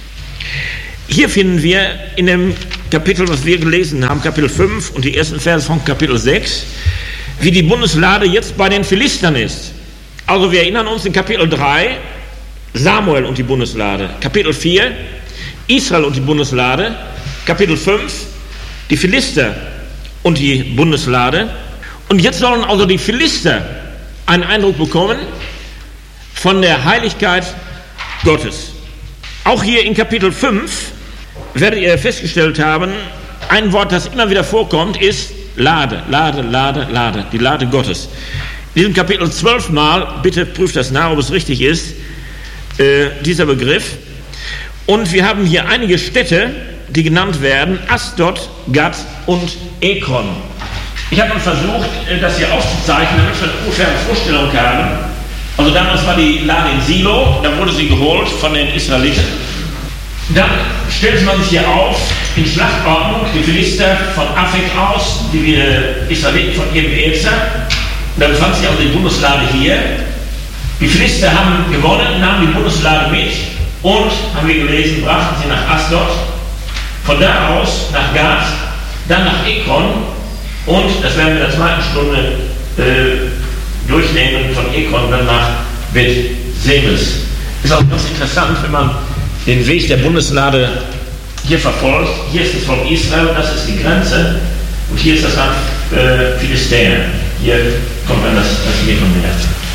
Hier finden wir in dem Kapitel, was wir gelesen haben, Kapitel fünf und die ersten Verse von Kapitel sechs, wie die Bundeslade jetzt bei den Philistern ist. Also wir erinnern uns in Kapitel drei, Samuel und die Bundeslade. Kapitel vier, Israel und die Bundeslade. Kapitel fünf, die Philister und die Bundeslade. Und jetzt sollen also die Philister einen Eindruck bekommen von der Heiligkeit Gottes. Auch hier in Kapitel fünf werdet ihr festgestellt haben, ein Wort, das immer wieder vorkommt, ist Lade, Lade, Lade, Lade, die Lade Gottes. In diesem Kapitel zwölf Mal, bitte prüft das nach, ob es richtig ist, äh, dieser Begriff. Und wir haben hier einige Städte, die genannt werden, Asdod, Gad und Ekron. Ich habe versucht, das hier aufzuzeichnen, damit wir eine ungefähre Vorstellung haben. Also damals war die Lade in Silo, da wurde sie geholt von den Israeliten. Dann stellte man sich hier auf in Schlachtordnung, die Philister von Afek aus, die Israeliten von Eben-Ezer. Da befand sich also die Bundeslade hier. Die Philister haben gewonnen, nahmen die Bundeslade mit und, haben wir gelesen, brachten sie nach Asdod, von da aus nach Gad, dann nach Ekron und, das werden wir in der zweiten Stunde äh, durchnehmen, von Ekron dann nach Bet-Semes. Ist auch ganz interessant, wenn man den Weg der Bundeslade hier verfolgt. Hier ist das Volk Israel, das ist die Grenze und hier ist das Land äh, Philistäer. Hier kommt dann das, das Mittelmeer.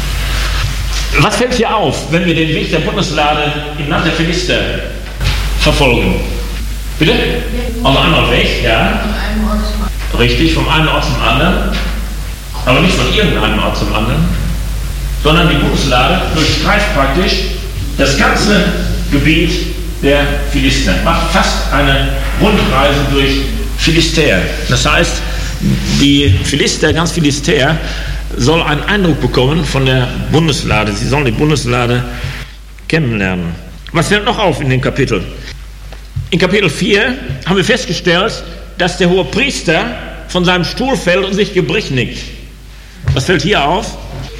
Was fällt hier auf, wenn wir den Weg der Bundeslade im Land der Philister verfolgen? Bitte? Auf einem anderen Weg, ja. Richtig, vom einen Ort zum anderen. Aber nicht von irgendeinem Ort zum anderen, sondern die Bundeslade durchstreift praktisch das ganze Gebiet der Philister. Macht fast eine Rundreise durch Philistäer. Das heißt, die Philister, ganz Philistäer, soll einen Eindruck bekommen von der Bundeslade. Sie sollen die Bundeslade kennenlernen. Was fällt noch auf in dem Kapitel? In Kapitel vier haben wir festgestellt, dass der hohe Priester von seinem Stuhl fällt und sich gebricht. Was fällt hier auf?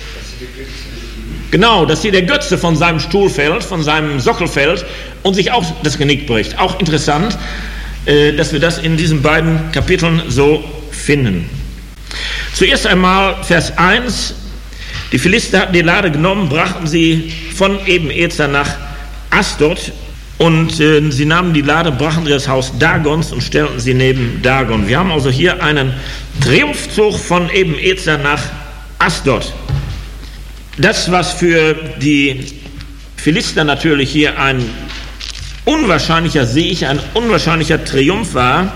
Genau, dass hier der Götze von seinem Stuhl fällt, von seinem Sockel fällt und sich auch das Genick bricht. Auch interessant, dass wir das in diesen beiden Kapiteln so finden. Zuerst einmal Vers eins. Die Philister hatten die Lade genommen, brachten sie von Eben-Ezer nach Asdod und äh, sie nahmen die Lade, brachten sie das Haus Dagons und stellten sie neben Dagon. Wir haben also hier einen Triumphzug von Eben-Ezer nach Asdod. Das, was für die Philister natürlich hier ein unwahrscheinlicher Sieg, ein unwahrscheinlicher Triumph war,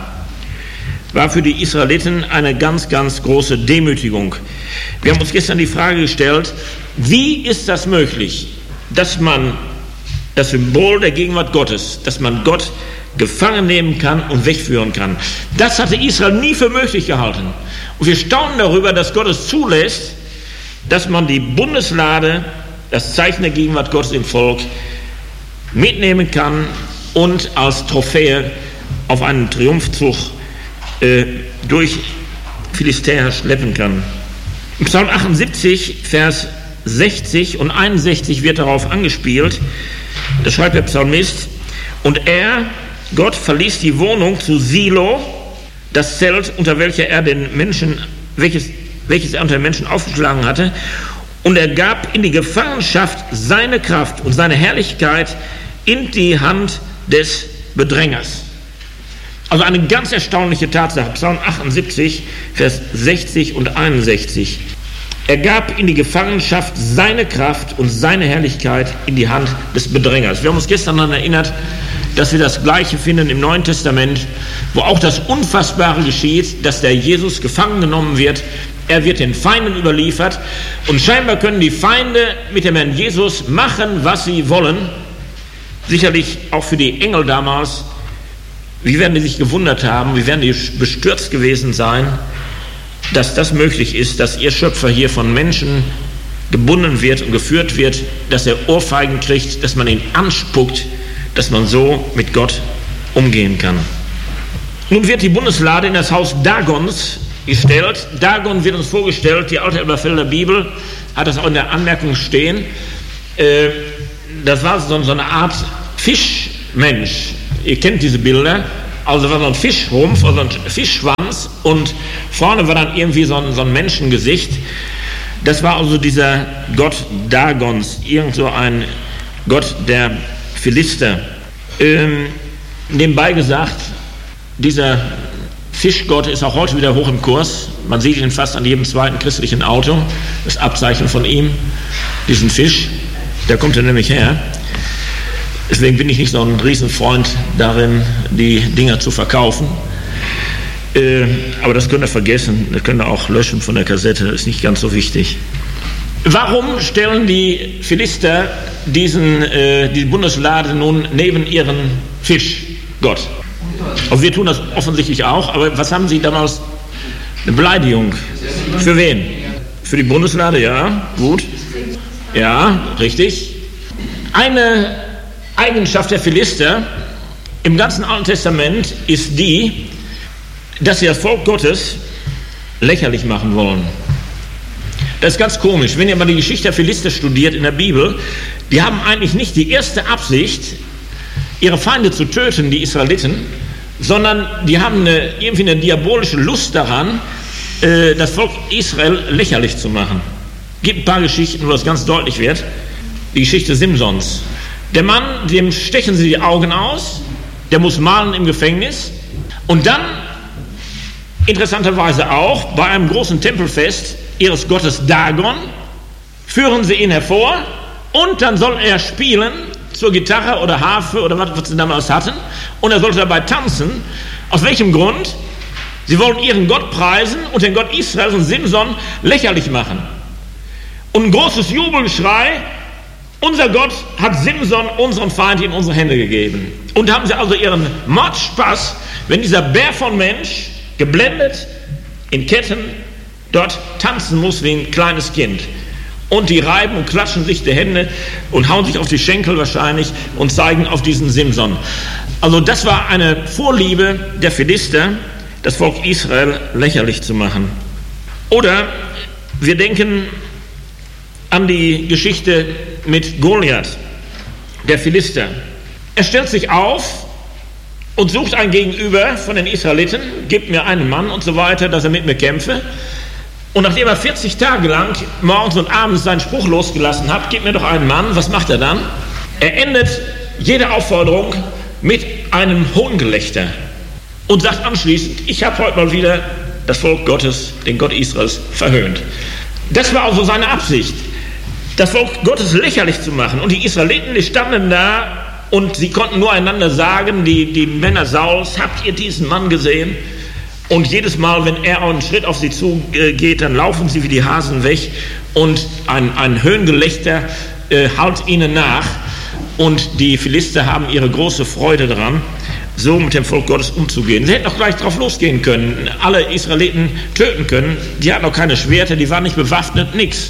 war für die Israeliten eine ganz, ganz große Demütigung. Wir haben uns gestern die Frage gestellt, wie ist das möglich, dass man das Symbol der Gegenwart Gottes, dass man Gott gefangen nehmen kann und wegführen kann. Das hatte Israel nie für möglich gehalten. Und wir staunen darüber, dass Gott es zulässt, dass man die Bundeslade, das Zeichen der Gegenwart Gottes im Volk, mitnehmen kann und als Trophäe auf einen Triumphzug äh, durch Philistäer schleppen kann. Im Psalm achtundsiebzig, Vers sechzig und einundsechzig wird darauf angespielt. Da schreibt der Psalmist: Und er, Gott, verließ die Wohnung zu Silo, das Zelt, unter welcher er den Menschen, welches, welches er unter den Menschen aufgeschlagen hatte, und er gab in die Gefangenschaft seine Kraft und seine Herrlichkeit in die Hand des Bedrängers. Also eine ganz erstaunliche Tatsache. Psalm achtundsiebzig, Vers sechzig und einundsechzig. Er gab in die Gefangenschaft seine Kraft und seine Herrlichkeit in die Hand des Bedrängers. Wir haben uns gestern daran erinnert, dass wir das Gleiche finden im Neuen Testament, wo auch das Unfassbare geschieht, dass der Jesus gefangen genommen wird. Er wird den Feinden überliefert und scheinbar können die Feinde mit dem Herrn Jesus machen, was sie wollen. Sicherlich auch für die Engel damals. Wie werden die sich gewundert haben, wie werden die bestürzt gewesen sein, dass das möglich ist, dass ihr Schöpfer hier von Menschen gebunden wird und geführt wird, dass er Ohrfeigen kriegt, dass man ihn anspuckt, dass man so mit Gott umgehen kann. Nun wird die Bundeslade in das Haus Dagons gestellt. Dagon wird uns vorgestellt, die alte Elberfelder Bibel hat das auch in der Anmerkung stehen. Äh, das war so, so eine Art Fischmensch. Ihr kennt diese Bilder. Also war so ein Fischrumpf oder ein Fischschwanz und vorne war dann irgendwie so ein, so ein Menschengesicht. Das war also dieser Gott Dagons, irgend so ein Gott der Philister. Ähm, nebenbei gesagt, dieser Fischgott ist auch heute wieder hoch im Kurs. Man sieht ihn fast an jedem zweiten christlichen Auto, das Abzeichen von ihm, diesen Fisch, der kommt ja nämlich her. Deswegen bin ich nicht so ein Riesenfreund darin, die Dinger zu verkaufen. Äh, aber das könnt ihr vergessen, das könnt ihr auch löschen von der Kassette, ist nicht ganz so wichtig. Warum stellen die Philister diesen, äh, die Bundeslade nun neben ihren Fischgott? Also wir tun das offensichtlich auch, aber was haben sie damals? Eine Beleidigung. Für wen? Für die Bundeslade, ja, gut. Ja, richtig. Eine Eigenschaft der Philister im ganzen Alten Testament ist die, dass sie das Volk Gottes lächerlich machen wollen. Das ist ganz komisch. Wenn ihr mal die Geschichte der Philister studiert in der Bibel, die haben eigentlich nicht die erste Absicht, ihre Feinde zu töten, die Israeliten, sondern die haben eine, irgendwie eine diabolische Lust daran, äh, das Volk Israel lächerlich zu machen. Es gibt ein paar Geschichten, wo das ganz deutlich wird. Die Geschichte Simsons. Der Mann, dem stechen sie die Augen aus, der muss malen im Gefängnis und dann, interessanterweise auch, bei einem großen Tempelfest ihres Gottes Dagon, führen sie ihn hervor und dann soll er spielen zur Gitarre oder Harfe oder was, was sie damals hatten und er sollte dabei tanzen. Aus welchem Grund? Sie wollen ihren Gott preisen und den Gott Israels und Simson lächerlich machen. Und ein großes Jubelschrei: Unser Gott hat Simson, unseren Feind, in unsere Hände gegeben. Und haben sie also ihren Mordspaß, wenn dieser Bär von Mensch, geblendet, in Ketten, dort tanzen muss wie ein kleines Kind. Und die reiben und klatschen sich die Hände und hauen sich auf die Schenkel wahrscheinlich und zeigen auf diesen Simson. Also das war eine Vorliebe der Philister, das Volk Israel lächerlich zu machen. Oder wir denken an die Geschichte mit Goliath, der Philister. Er stellt sich auf und sucht ein Gegenüber von den Israeliten, gibt mir einen Mann und so weiter, dass er mit mir kämpfe. Und nachdem er vierzig Tage lang morgens und abends seinen Spruch losgelassen hat, gib mir doch einen Mann, was macht er dann? Er endet jede Aufforderung mit einem Hohngelächter und sagt anschließend: Ich habe heute mal wieder das Volk Gottes, den Gott Israels, verhöhnt. Das war also seine Absicht, das Volk Gottes lächerlich zu machen. Und die Israeliten, die standen da und sie konnten nur einander sagen, die, die Männer Sauls: Habt ihr diesen Mann gesehen? Und jedes Mal, wenn er einen Schritt auf sie zugeht, dann laufen sie wie die Hasen weg und ein, ein Höhngelächter äh, hallt ihnen nach. Und die Philister haben ihre große Freude daran, so mit dem Volk Gottes umzugehen. Sie hätten auch gleich drauf losgehen können, alle Israeliten töten können. Die hatten auch keine Schwerter, die waren nicht bewaffnet, nichts.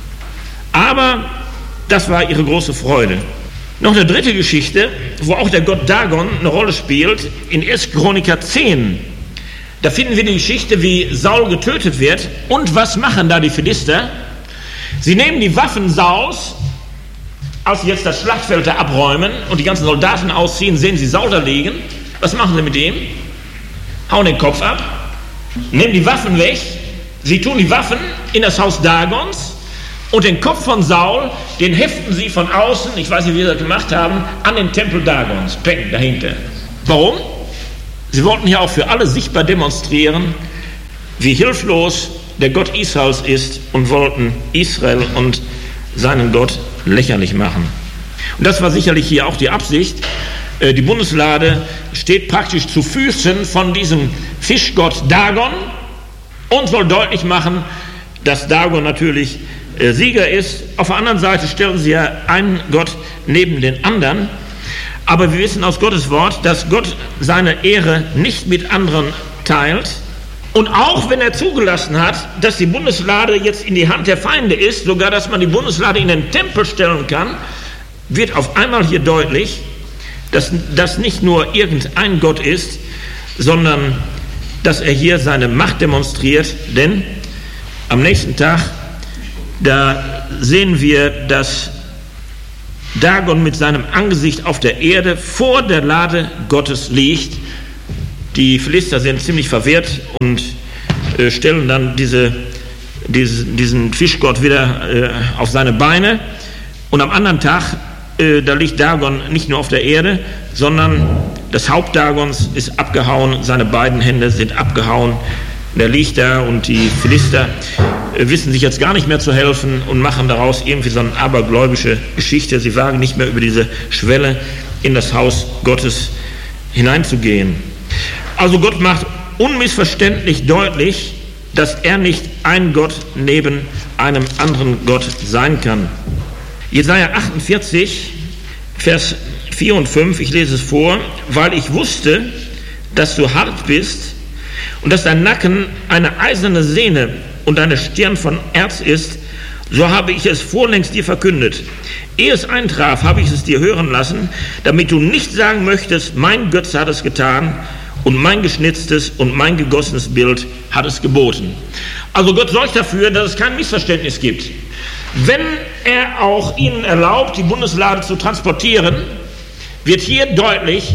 Aber das war ihre große Freude. Noch eine dritte Geschichte, wo auch der Gott Dagon eine Rolle spielt, in erster Chroniker zehn. Da finden wir die Geschichte, wie Saul getötet wird. Und was machen da die Philister? Sie nehmen die Waffen Sauls, als sie jetzt das Schlachtfeld da abräumen und die ganzen Soldaten ausziehen, sehen sie Saul da liegen. Was machen sie mit ihm? Hauen den Kopf ab, nehmen die Waffen weg, sie tun die Waffen in das Haus Dagons und den Kopf von Saul, den heften sie von außen, ich weiß nicht, wie sie das gemacht haben, an den Tempel Dagons, peng, dahinter. Warum? Sie wollten hier auch für alle sichtbar demonstrieren, wie hilflos der Gott Israels ist und wollten Israel und seinen Gott lächerlich machen. Und das war sicherlich hier auch die Absicht. Die Bundeslade steht praktisch zu Füßen von diesem Fischgott Dagon und soll deutlich machen, dass Dagon natürlich Sieger ist. Auf der anderen Seite stellen sie ja einen Gott neben den anderen. Aber wir wissen aus Gottes Wort, dass Gott seine Ehre nicht mit anderen teilt. Und auch wenn er zugelassen hat, dass die Bundeslade jetzt in die Hand der Feinde ist, sogar dass man die Bundeslade in den Tempel stellen kann, wird auf einmal hier deutlich, dass das nicht nur irgendein Gott ist, sondern dass er hier seine Macht demonstriert, denn am nächsten Tag, da sehen wir, dass Dagon mit seinem Angesicht auf der Erde vor der Lade Gottes liegt. Die Philister sind ziemlich verwirrt und äh, stellen dann diese, diese, diesen Fischgott wieder äh, auf seine Beine. Und am anderen Tag, äh, da liegt Dagon nicht nur auf der Erde, sondern das Haupt Dagons ist abgehauen, seine beiden Hände sind abgehauen. Der liegt da und die Philister äh, wissen sich jetzt gar nicht mehr zu helfen und machen daraus irgendwie so eine abergläubische Geschichte. Sie wagen nicht mehr über diese Schwelle in das Haus Gottes hineinzugehen. Also Gott macht unmissverständlich deutlich, dass er nicht ein Gott neben einem anderen Gott sein kann. Jesaja achtundvierzig, Vers vier und fünf, ich lese es vor: Weil ich wusste, dass du hart bist und dass dein Nacken eine eiserne Sehne und deine Stirn von Erz ist, so habe ich es vorlängst dir verkündet. Ehe es eintraf, habe ich es dir hören lassen, damit du nicht sagen möchtest, mein Götze hat es getan und mein geschnitztes und mein gegossenes Bild hat es geboten. Also Gott sorgt dafür, dass es kein Missverständnis gibt. Wenn er auch ihnen erlaubt, die Bundeslade zu transportieren, wird hier deutlich,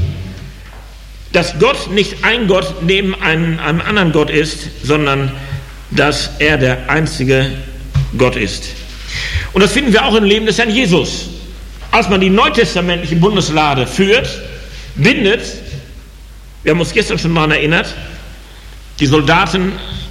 dass Gott nicht ein Gott neben einem, einem anderen Gott ist, sondern dass er der einzige Gott ist. Und das finden wir auch im Leben des Herrn Jesus. Als man die neutestamentliche Bundeslade führt, bindet, wir haben uns gestern schon daran erinnert, die Soldaten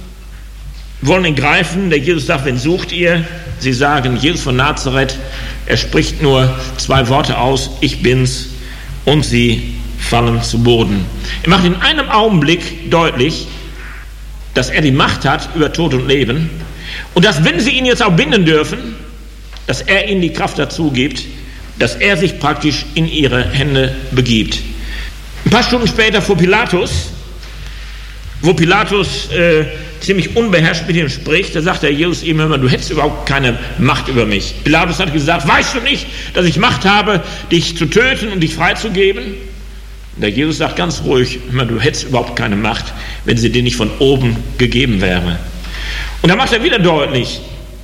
wollen ihn greifen, der Jesus sagt, wen sucht ihr? Sie sagen, Jesus von Nazareth, er spricht nur zwei Worte aus, ich bin's, und sie fallen zu Boden. Er macht in einem Augenblick deutlich, dass er die Macht hat über Tod und Leben und dass, wenn sie ihn jetzt auch binden dürfen, dass er ihnen die Kraft dazu gibt, dass er sich praktisch in ihre Hände begibt. Ein paar Stunden später vor Pilatus, wo Pilatus äh, ziemlich unbeherrscht mit ihm spricht, da sagt der Jesus ihm immer, du hättest überhaupt keine Macht über mich. Pilatus hat gesagt, weißt du nicht, dass ich Macht habe, dich zu töten und dich freizugeben? Der Jesus sagt ganz ruhig, du hättest überhaupt keine Macht, wenn sie dir nicht von oben gegeben wäre. Und da macht er wieder deutlich,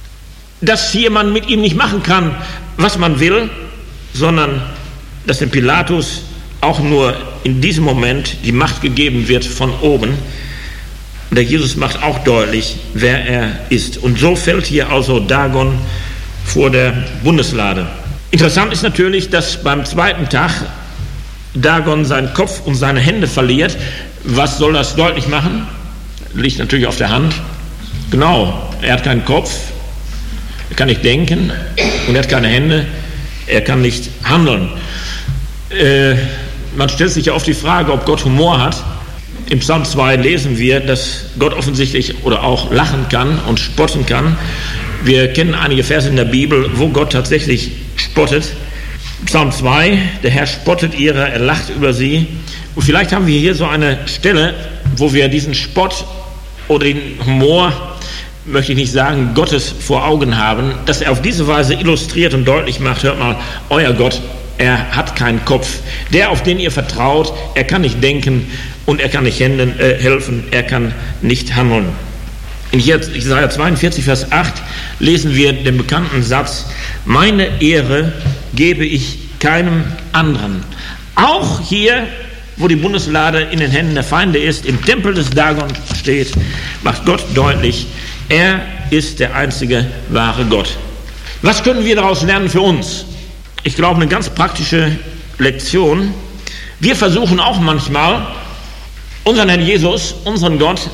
dass hier man mit ihm nicht machen kann, was man will, sondern dass dem Pilatus auch nur in diesem Moment die Macht gegeben wird von oben. Und der Jesus macht auch deutlich, wer er ist. Und so fällt hier also Dagon vor der Bundeslade. Interessant ist natürlich, dass beim zweiten Tag Dagon seinen Kopf und seine Hände verliert. Was soll das deutlich machen? Liegt natürlich auf der Hand. Genau, er hat keinen Kopf, er kann nicht denken und er hat keine Hände, er kann nicht handeln. Äh, man stellt sich ja oft die Frage, ob Gott Humor hat. Im Psalm zwei lesen wir, dass Gott offensichtlich oder auch lachen kann und spotten kann. Wir kennen einige Verse in der Bibel, wo Gott tatsächlich spottet. Psalm zwei, der Herr spottet ihrer, er lacht über sie. Und vielleicht haben wir hier so eine Stelle, wo wir diesen Spott oder den Humor, möchte ich nicht sagen, Gottes vor Augen haben, dass er auf diese Weise illustriert und deutlich macht, hört mal, euer Gott, er hat keinen Kopf. Der, auf den ihr vertraut, er kann nicht denken und er kann nicht händen, äh, helfen, er kann nicht handeln. In Jesaja zweiundvierzig, Vers acht lesen wir den bekannten Satz, meine Ehre gebe ich keinem anderen. Auch hier, wo die Bundeslade in den Händen der Feinde ist, im Tempel des Dagon steht, macht Gott deutlich, er ist der einzige wahre Gott. Was können wir daraus lernen für uns? Ich glaube, eine ganz praktische Lektion. Wir versuchen auch manchmal, unseren Herrn Jesus, unseren Gott,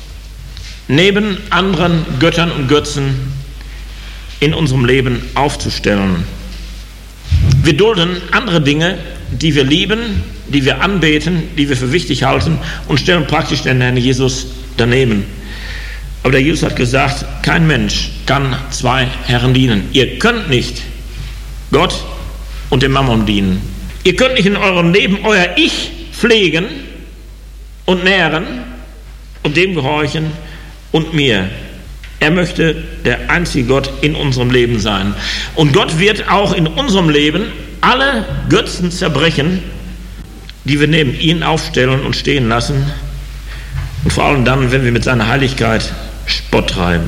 neben anderen Göttern und Götzen in unserem Leben aufzustellen. Wir dulden andere Dinge, die wir lieben, die wir anbeten, die wir für wichtig halten und stellen praktisch den Herrn Jesus daneben. Aber der Jesus hat gesagt, kein Mensch kann zwei Herren dienen. Ihr könnt nicht Gott und dem Mammon dienen. Ihr könnt nicht in eurem Leben euer Ich pflegen und nähren und dem gehorchen und mir. Er möchte der einzige Gott in unserem Leben sein. Und Gott wird auch in unserem Leben alle Götzen zerbrechen, die wir neben ihn aufstellen und stehen lassen. Und vor allem dann, wenn wir mit seiner Heiligkeit Spott treiben.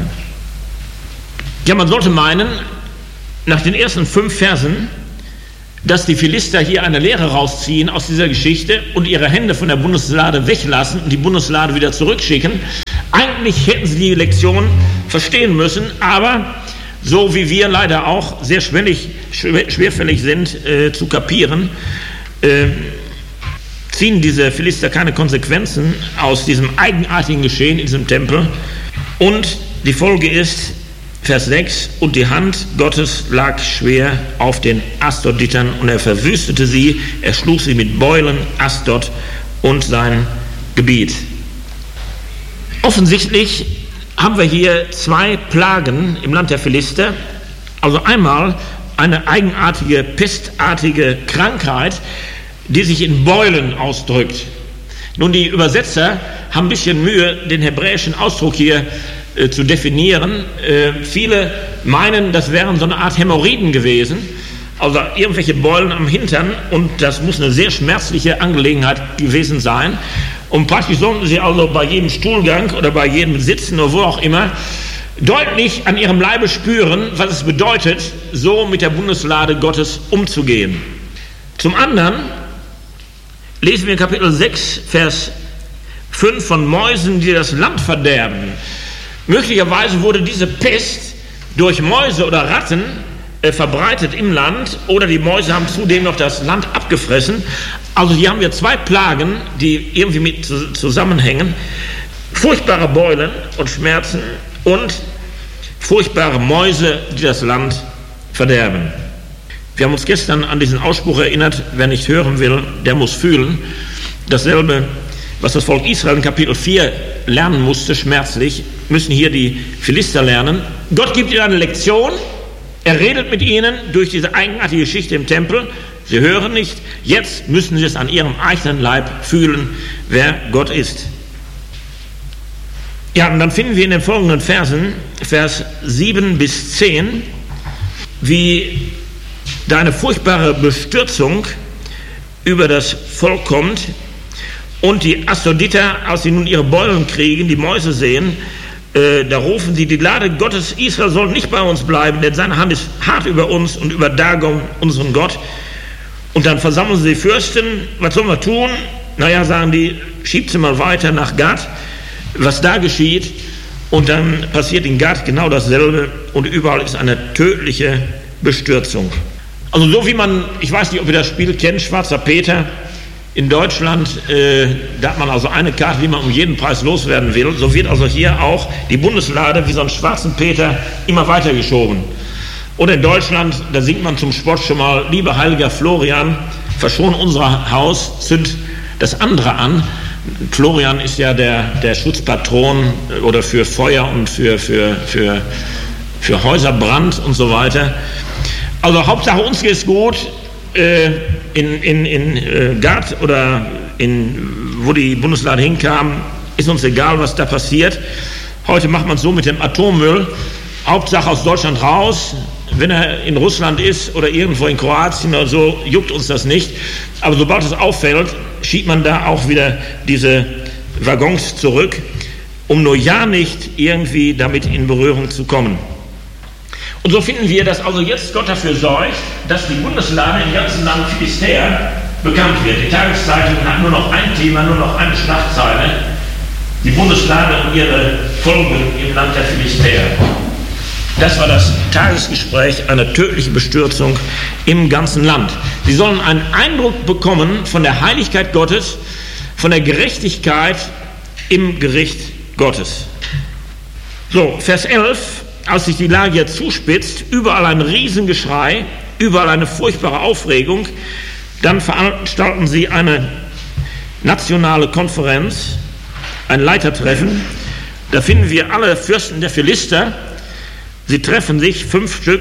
Ja, man sollte meinen, nach den ersten fünf Versen, dass die Philister hier eine Lehre rausziehen aus dieser Geschichte und ihre Hände von der Bundeslade weglassen und die Bundeslade wieder zurückschicken. Eigentlich hätten sie die Lektion verstehen müssen, aber so wie wir leider auch sehr schwierig, schwerfällig sind äh, zu kapieren, äh, ziehen diese Philister keine Konsequenzen aus diesem eigenartigen Geschehen in diesem Tempel. Und die Folge ist, Vers sechs, und die Hand Gottes lag schwer auf den Asdoditern und er verwüstete sie, er schlug sie mit Beulen, Asdod und sein Gebiet. Offensichtlich haben wir hier zwei Plagen im Land der Philister. Also einmal eine eigenartige, pestartige Krankheit, die sich in Beulen ausdrückt. Nun, die Übersetzer haben ein bisschen Mühe, den hebräischen Ausdruck hier äh, zu definieren. Äh, viele meinen, das wären so eine Art Hämorrhoiden gewesen, also irgendwelche Beulen am Hintern, und das muss eine sehr schmerzliche Angelegenheit gewesen sein. Und praktisch sollten sie also bei jedem Stuhlgang oder bei jedem Sitzen oder wo auch immer deutlich an ihrem Leibe spüren, was es bedeutet, so mit der Bundeslade Gottes umzugehen. Zum anderen lesen wir in Kapitel sechs, Vers fünf von Mäusen, die das Land verderben. Möglicherweise wurde diese Pest durch Mäuse oder Ratten äh, verbreitet im Land, oder die Mäuse haben zudem noch das Land abgefressen. Also hier haben wir zwei Plagen, die irgendwie mit zu, zusammenhängen. Furchtbare Beulen und Schmerzen und furchtbare Mäuse, die das Land verderben. Wir haben uns gestern an diesen Ausspruch erinnert, wer nicht hören will, der muss fühlen. Dasselbe, was das Volk Israel in Kapitel vier lernen musste, schmerzlich, müssen hier die Philister lernen. Gott gibt ihnen eine Lektion, er redet mit ihnen durch diese eigenartige Geschichte im Tempel. Sie hören nicht, jetzt müssen sie es an ihrem eigenen Leib fühlen, wer Gott ist. Ja, und dann finden wir in den folgenden Versen, Vers sieben bis zehn, wie da eine furchtbare Bestürzung über das Volk kommt und die Asdoditer, als sie nun ihre Beulen kriegen, die Mäuse sehen, äh, da rufen sie, die Lade Gottes Israel soll nicht bei uns bleiben, denn seine Hand ist hart über uns und über Dagon, unseren Gott. Und dann versammeln sie die Fürsten, was sollen wir tun? Naja, sagen die, schiebt sie mal weiter nach Gad, was da geschieht. Und dann passiert in Gad genau dasselbe und überall ist eine tödliche Bestürzung. Also so wie man, ich weiß nicht, ob ihr das Spiel kennt, Schwarzer Peter in Deutschland, äh, da hat man also eine Karte, die man um jeden Preis loswerden will. So wird also hier auch die Bundeslade wie so einen Schwarzen Peter immer weitergeschoben. Oder in Deutschland, da singt man zum Sport schon mal, lieber heiliger Florian, verschon unser Haus, zünd das andere an. Florian ist ja der, der Schutzpatron oder für Feuer und für, für, für, für Häuserbrand und so weiter. Also Hauptsache uns geht's gut, äh, in, in, in äh, Gad oder in, wo die Bundeslade hinkam, ist uns egal, was da passiert. Heute macht man es so mit dem Atommüll, Hauptsache aus Deutschland raus, wenn er in Russland ist oder irgendwo in Kroatien oder so, juckt uns das nicht. Aber sobald es auffällt, schiebt man da auch wieder diese Waggons zurück, um nur ja nicht irgendwie damit in Berührung zu kommen. Und so finden wir, dass also jetzt Gott dafür sorgt, dass die Bundeslade im ganzen Land Philistea bekannt wird. Die Tageszeitung hat nur noch ein Thema, nur noch eine Schlagzeile. Die Bundeslade und ihre Folgen im Land der Philistea. Das war das Tagesgespräch, eine tödliche Bestürzung im ganzen Land. Sie sollen einen Eindruck bekommen von der Heiligkeit Gottes, von der Gerechtigkeit im Gericht Gottes. So, Vers elf, als sich die Lage jetzt zuspitzt, überall ein Riesengeschrei, überall eine furchtbare Aufregung, dann veranstalten sie eine nationale Konferenz, ein Leitertreffen. Da finden wir alle Fürsten der Philister. Sie treffen sich, fünf Stück,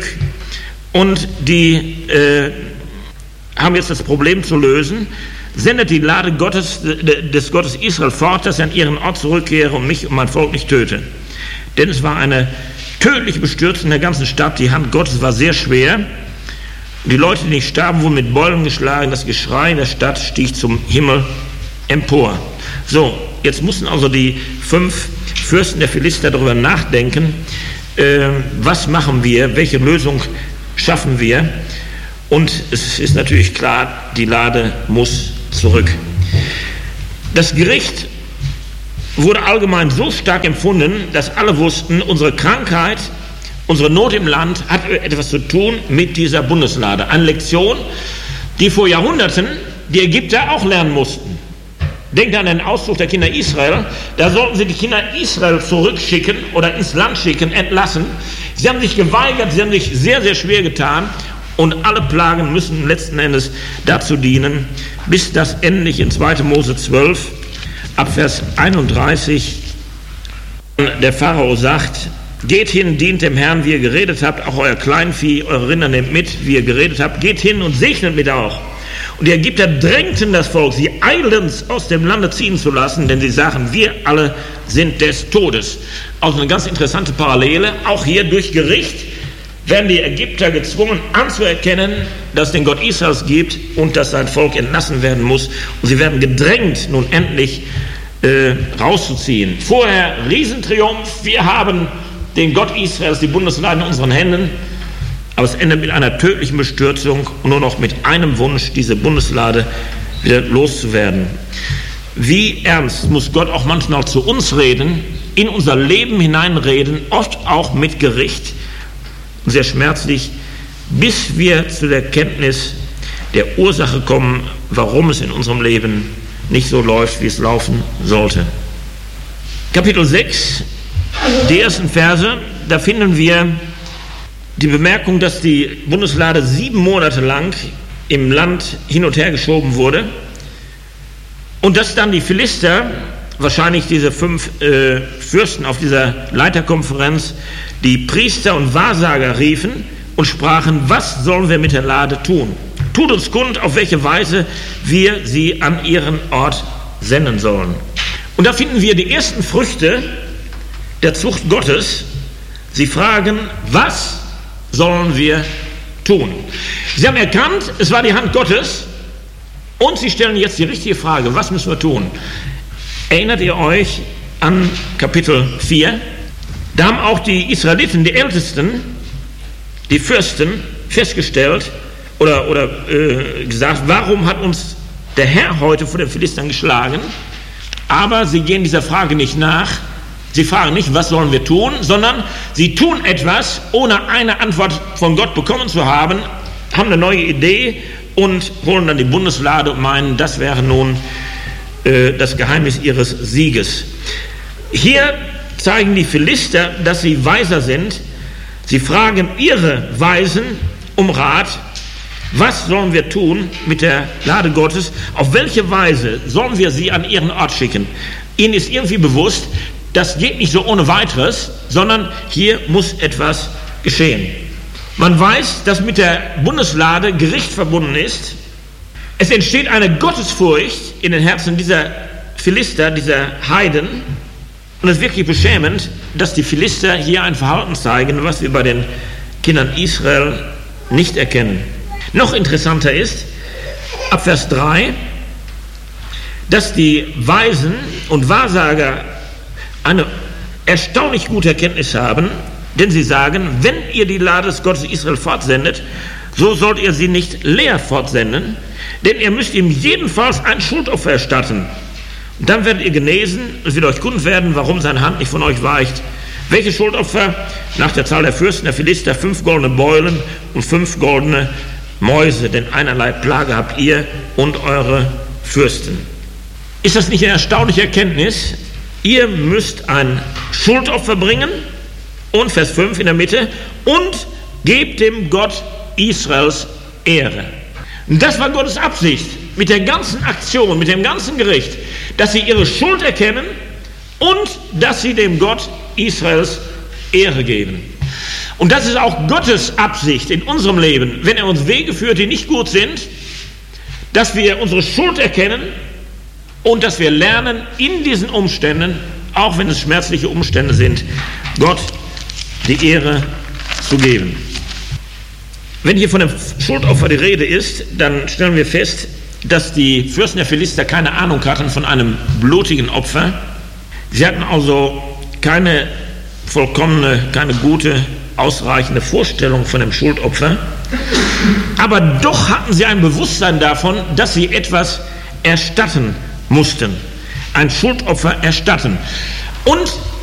und die äh, haben jetzt das Problem zu lösen. Sendet die Lade Gottes, des Gottes Israel fort, dass er an ihren Ort zurückkehre und mich und mein Volk nicht töte. Denn es war eine tödliche Bestürzung in der ganzen Stadt. Die Hand Gottes war sehr schwer. Und die Leute, die nicht starben, wurden mit Beulen geschlagen. Das Geschrei in der Stadt stieg zum Himmel empor. So, Jetzt mussten also die fünf Fürsten der Philister darüber nachdenken, äh, was machen wir, welche Lösung schaffen wir. Und es ist natürlich klar, die Lade muss zurück. Das Gericht wurde allgemein so stark empfunden, dass alle wussten, unsere Krankheit, unsere Not im Land hat etwas zu tun mit dieser Bundeslade. Eine Lektion, die vor Jahrhunderten die Ägypter auch lernen mussten. Denkt an den Auszug der Kinder Israel. Da sollten sie die Kinder Israel zurückschicken oder ins Land schicken, entlassen. Sie haben sich geweigert, sie haben sich sehr, sehr schwer getan. Und alle Plagen müssen letzten Endes dazu dienen, bis das endlich in zweiter Mose zwölf, ab Vers einunddreißig, der Pharao sagt: Geht hin, dient dem Herrn, wie ihr geredet habt, auch euer Kleinvieh, eure Rinder nehmt mit, wie ihr geredet habt, geht hin und segnet mit auch. Und die Ägypter drängten das Volk, sie eilends aus dem Lande ziehen zu lassen, denn sie sagen, wir alle sind des Todes. Also eine ganz interessante Parallele, auch hier durch Gericht werden die Ägypter gezwungen anzuerkennen, dass es den Gott Israels gibt und dass sein Volk entlassen werden muss. Und sie werden gedrängt, nun endlich äh, rauszuziehen. Vorher Riesentriumph, wir haben den Gott Israels, die Bundeslade in unseren Händen. Aber es endet mit einer tödlichen Bestürzung und nur noch mit einem Wunsch, diese Bundeslade wieder loszuwerden. Wie ernst muss Gott auch manchmal zu uns reden, in unser Leben hineinreden, oft auch mit Gericht, sehr schmerzlich, bis wir zu der Kenntnis der Ursache kommen, warum es in unserem Leben nicht so läuft, wie es laufen sollte. Kapitel sechs, die ersten Verse, da finden wir die Bemerkung, dass die Bundeslade sieben Monate lang im Land hin und her geschoben wurde und dass dann die Philister, wahrscheinlich diese fünf äh, Fürsten auf dieser Leiterkonferenz, die Priester und Wahrsager riefen und sprachen, was sollen wir mit der Lade tun? Tut uns kund, auf welche Weise wir sie an ihren Ort senden sollen. Und da finden wir die ersten Früchte der Zucht Gottes. Sie fragen, was sollen wir tun? Sie haben erkannt, es war die Hand Gottes und sie stellen jetzt die richtige Frage, was müssen wir tun? Erinnert ihr euch an Kapitel vier? Da haben auch die Israeliten, die Ältesten, die Fürsten, festgestellt oder, oder äh, gesagt, warum hat uns der Herr heute vor den Philistern geschlagen? Aber sie gehen dieser Frage nicht nach. Sie fragen nicht, was sollen wir tun, sondern sie tun etwas, ohne eine Antwort von Gott bekommen zu haben, haben eine neue Idee und holen dann die Bundeslade und meinen, das wäre nun äh, das Geheimnis ihres Sieges. Hier zeigen die Philister, dass sie weiser sind. Sie fragen ihre Weisen um Rat. Was sollen wir tun mit der Lade Gottes? Auf welche Weise sollen wir sie an ihren Ort schicken? Ihnen ist irgendwie bewusst, das geht nicht so ohne weiteres, sondern hier muss etwas geschehen. Man weiß, dass mit der Bundeslade Gericht verbunden ist. Es entsteht eine Gottesfurcht in den Herzen dieser Philister, dieser Heiden. Und es ist wirklich beschämend, dass die Philister hier ein Verhalten zeigen, was wir bei den Kindern Israel nicht erkennen. Noch interessanter ist, ab Vers drei, dass die Weisen und Wahrsager eine erstaunlich gute Erkenntnis haben, denn sie sagen, wenn ihr die Lade des Gottes Israel fortsendet, so sollt ihr sie nicht leer fortsenden, denn ihr müsst ihm jedenfalls ein Schuldopfer erstatten. Und dann werdet ihr genesen, es wird euch kund werden, warum seine Hand nicht von euch weicht. Welche Schuldopfer? Nach der Zahl der Fürsten der Philister fünf goldene Beulen und fünf goldene Mäuse, denn einerlei Plage habt ihr und eure Fürsten. Ist das nicht eine erstaunliche Erkenntnis? Ihr müsst ein Schuldopfer bringen und Vers fünf in der Mitte und gebt dem Gott Israels Ehre. Und das war Gottes Absicht mit der ganzen Aktion, mit dem ganzen Gericht, dass sie ihre Schuld erkennen und dass sie dem Gott Israels Ehre geben. Und das ist auch Gottes Absicht in unserem Leben, wenn er uns Wege führt, die nicht gut sind, dass wir unsere Schuld erkennen und dass wir lernen, in diesen Umständen, auch wenn es schmerzliche Umstände sind, Gott die Ehre zu geben. Wenn hier von dem Schuldopfer die Rede ist, dann stellen wir fest, dass die Fürsten der Philister keine Ahnung hatten von einem blutigen Opfer. Sie hatten also keine vollkommene, keine gute, ausreichende Vorstellung von dem Schuldopfer. Aber doch hatten sie ein Bewusstsein davon, dass sie etwas erstatten mussten. Ein Schuldopfer erstatten. Und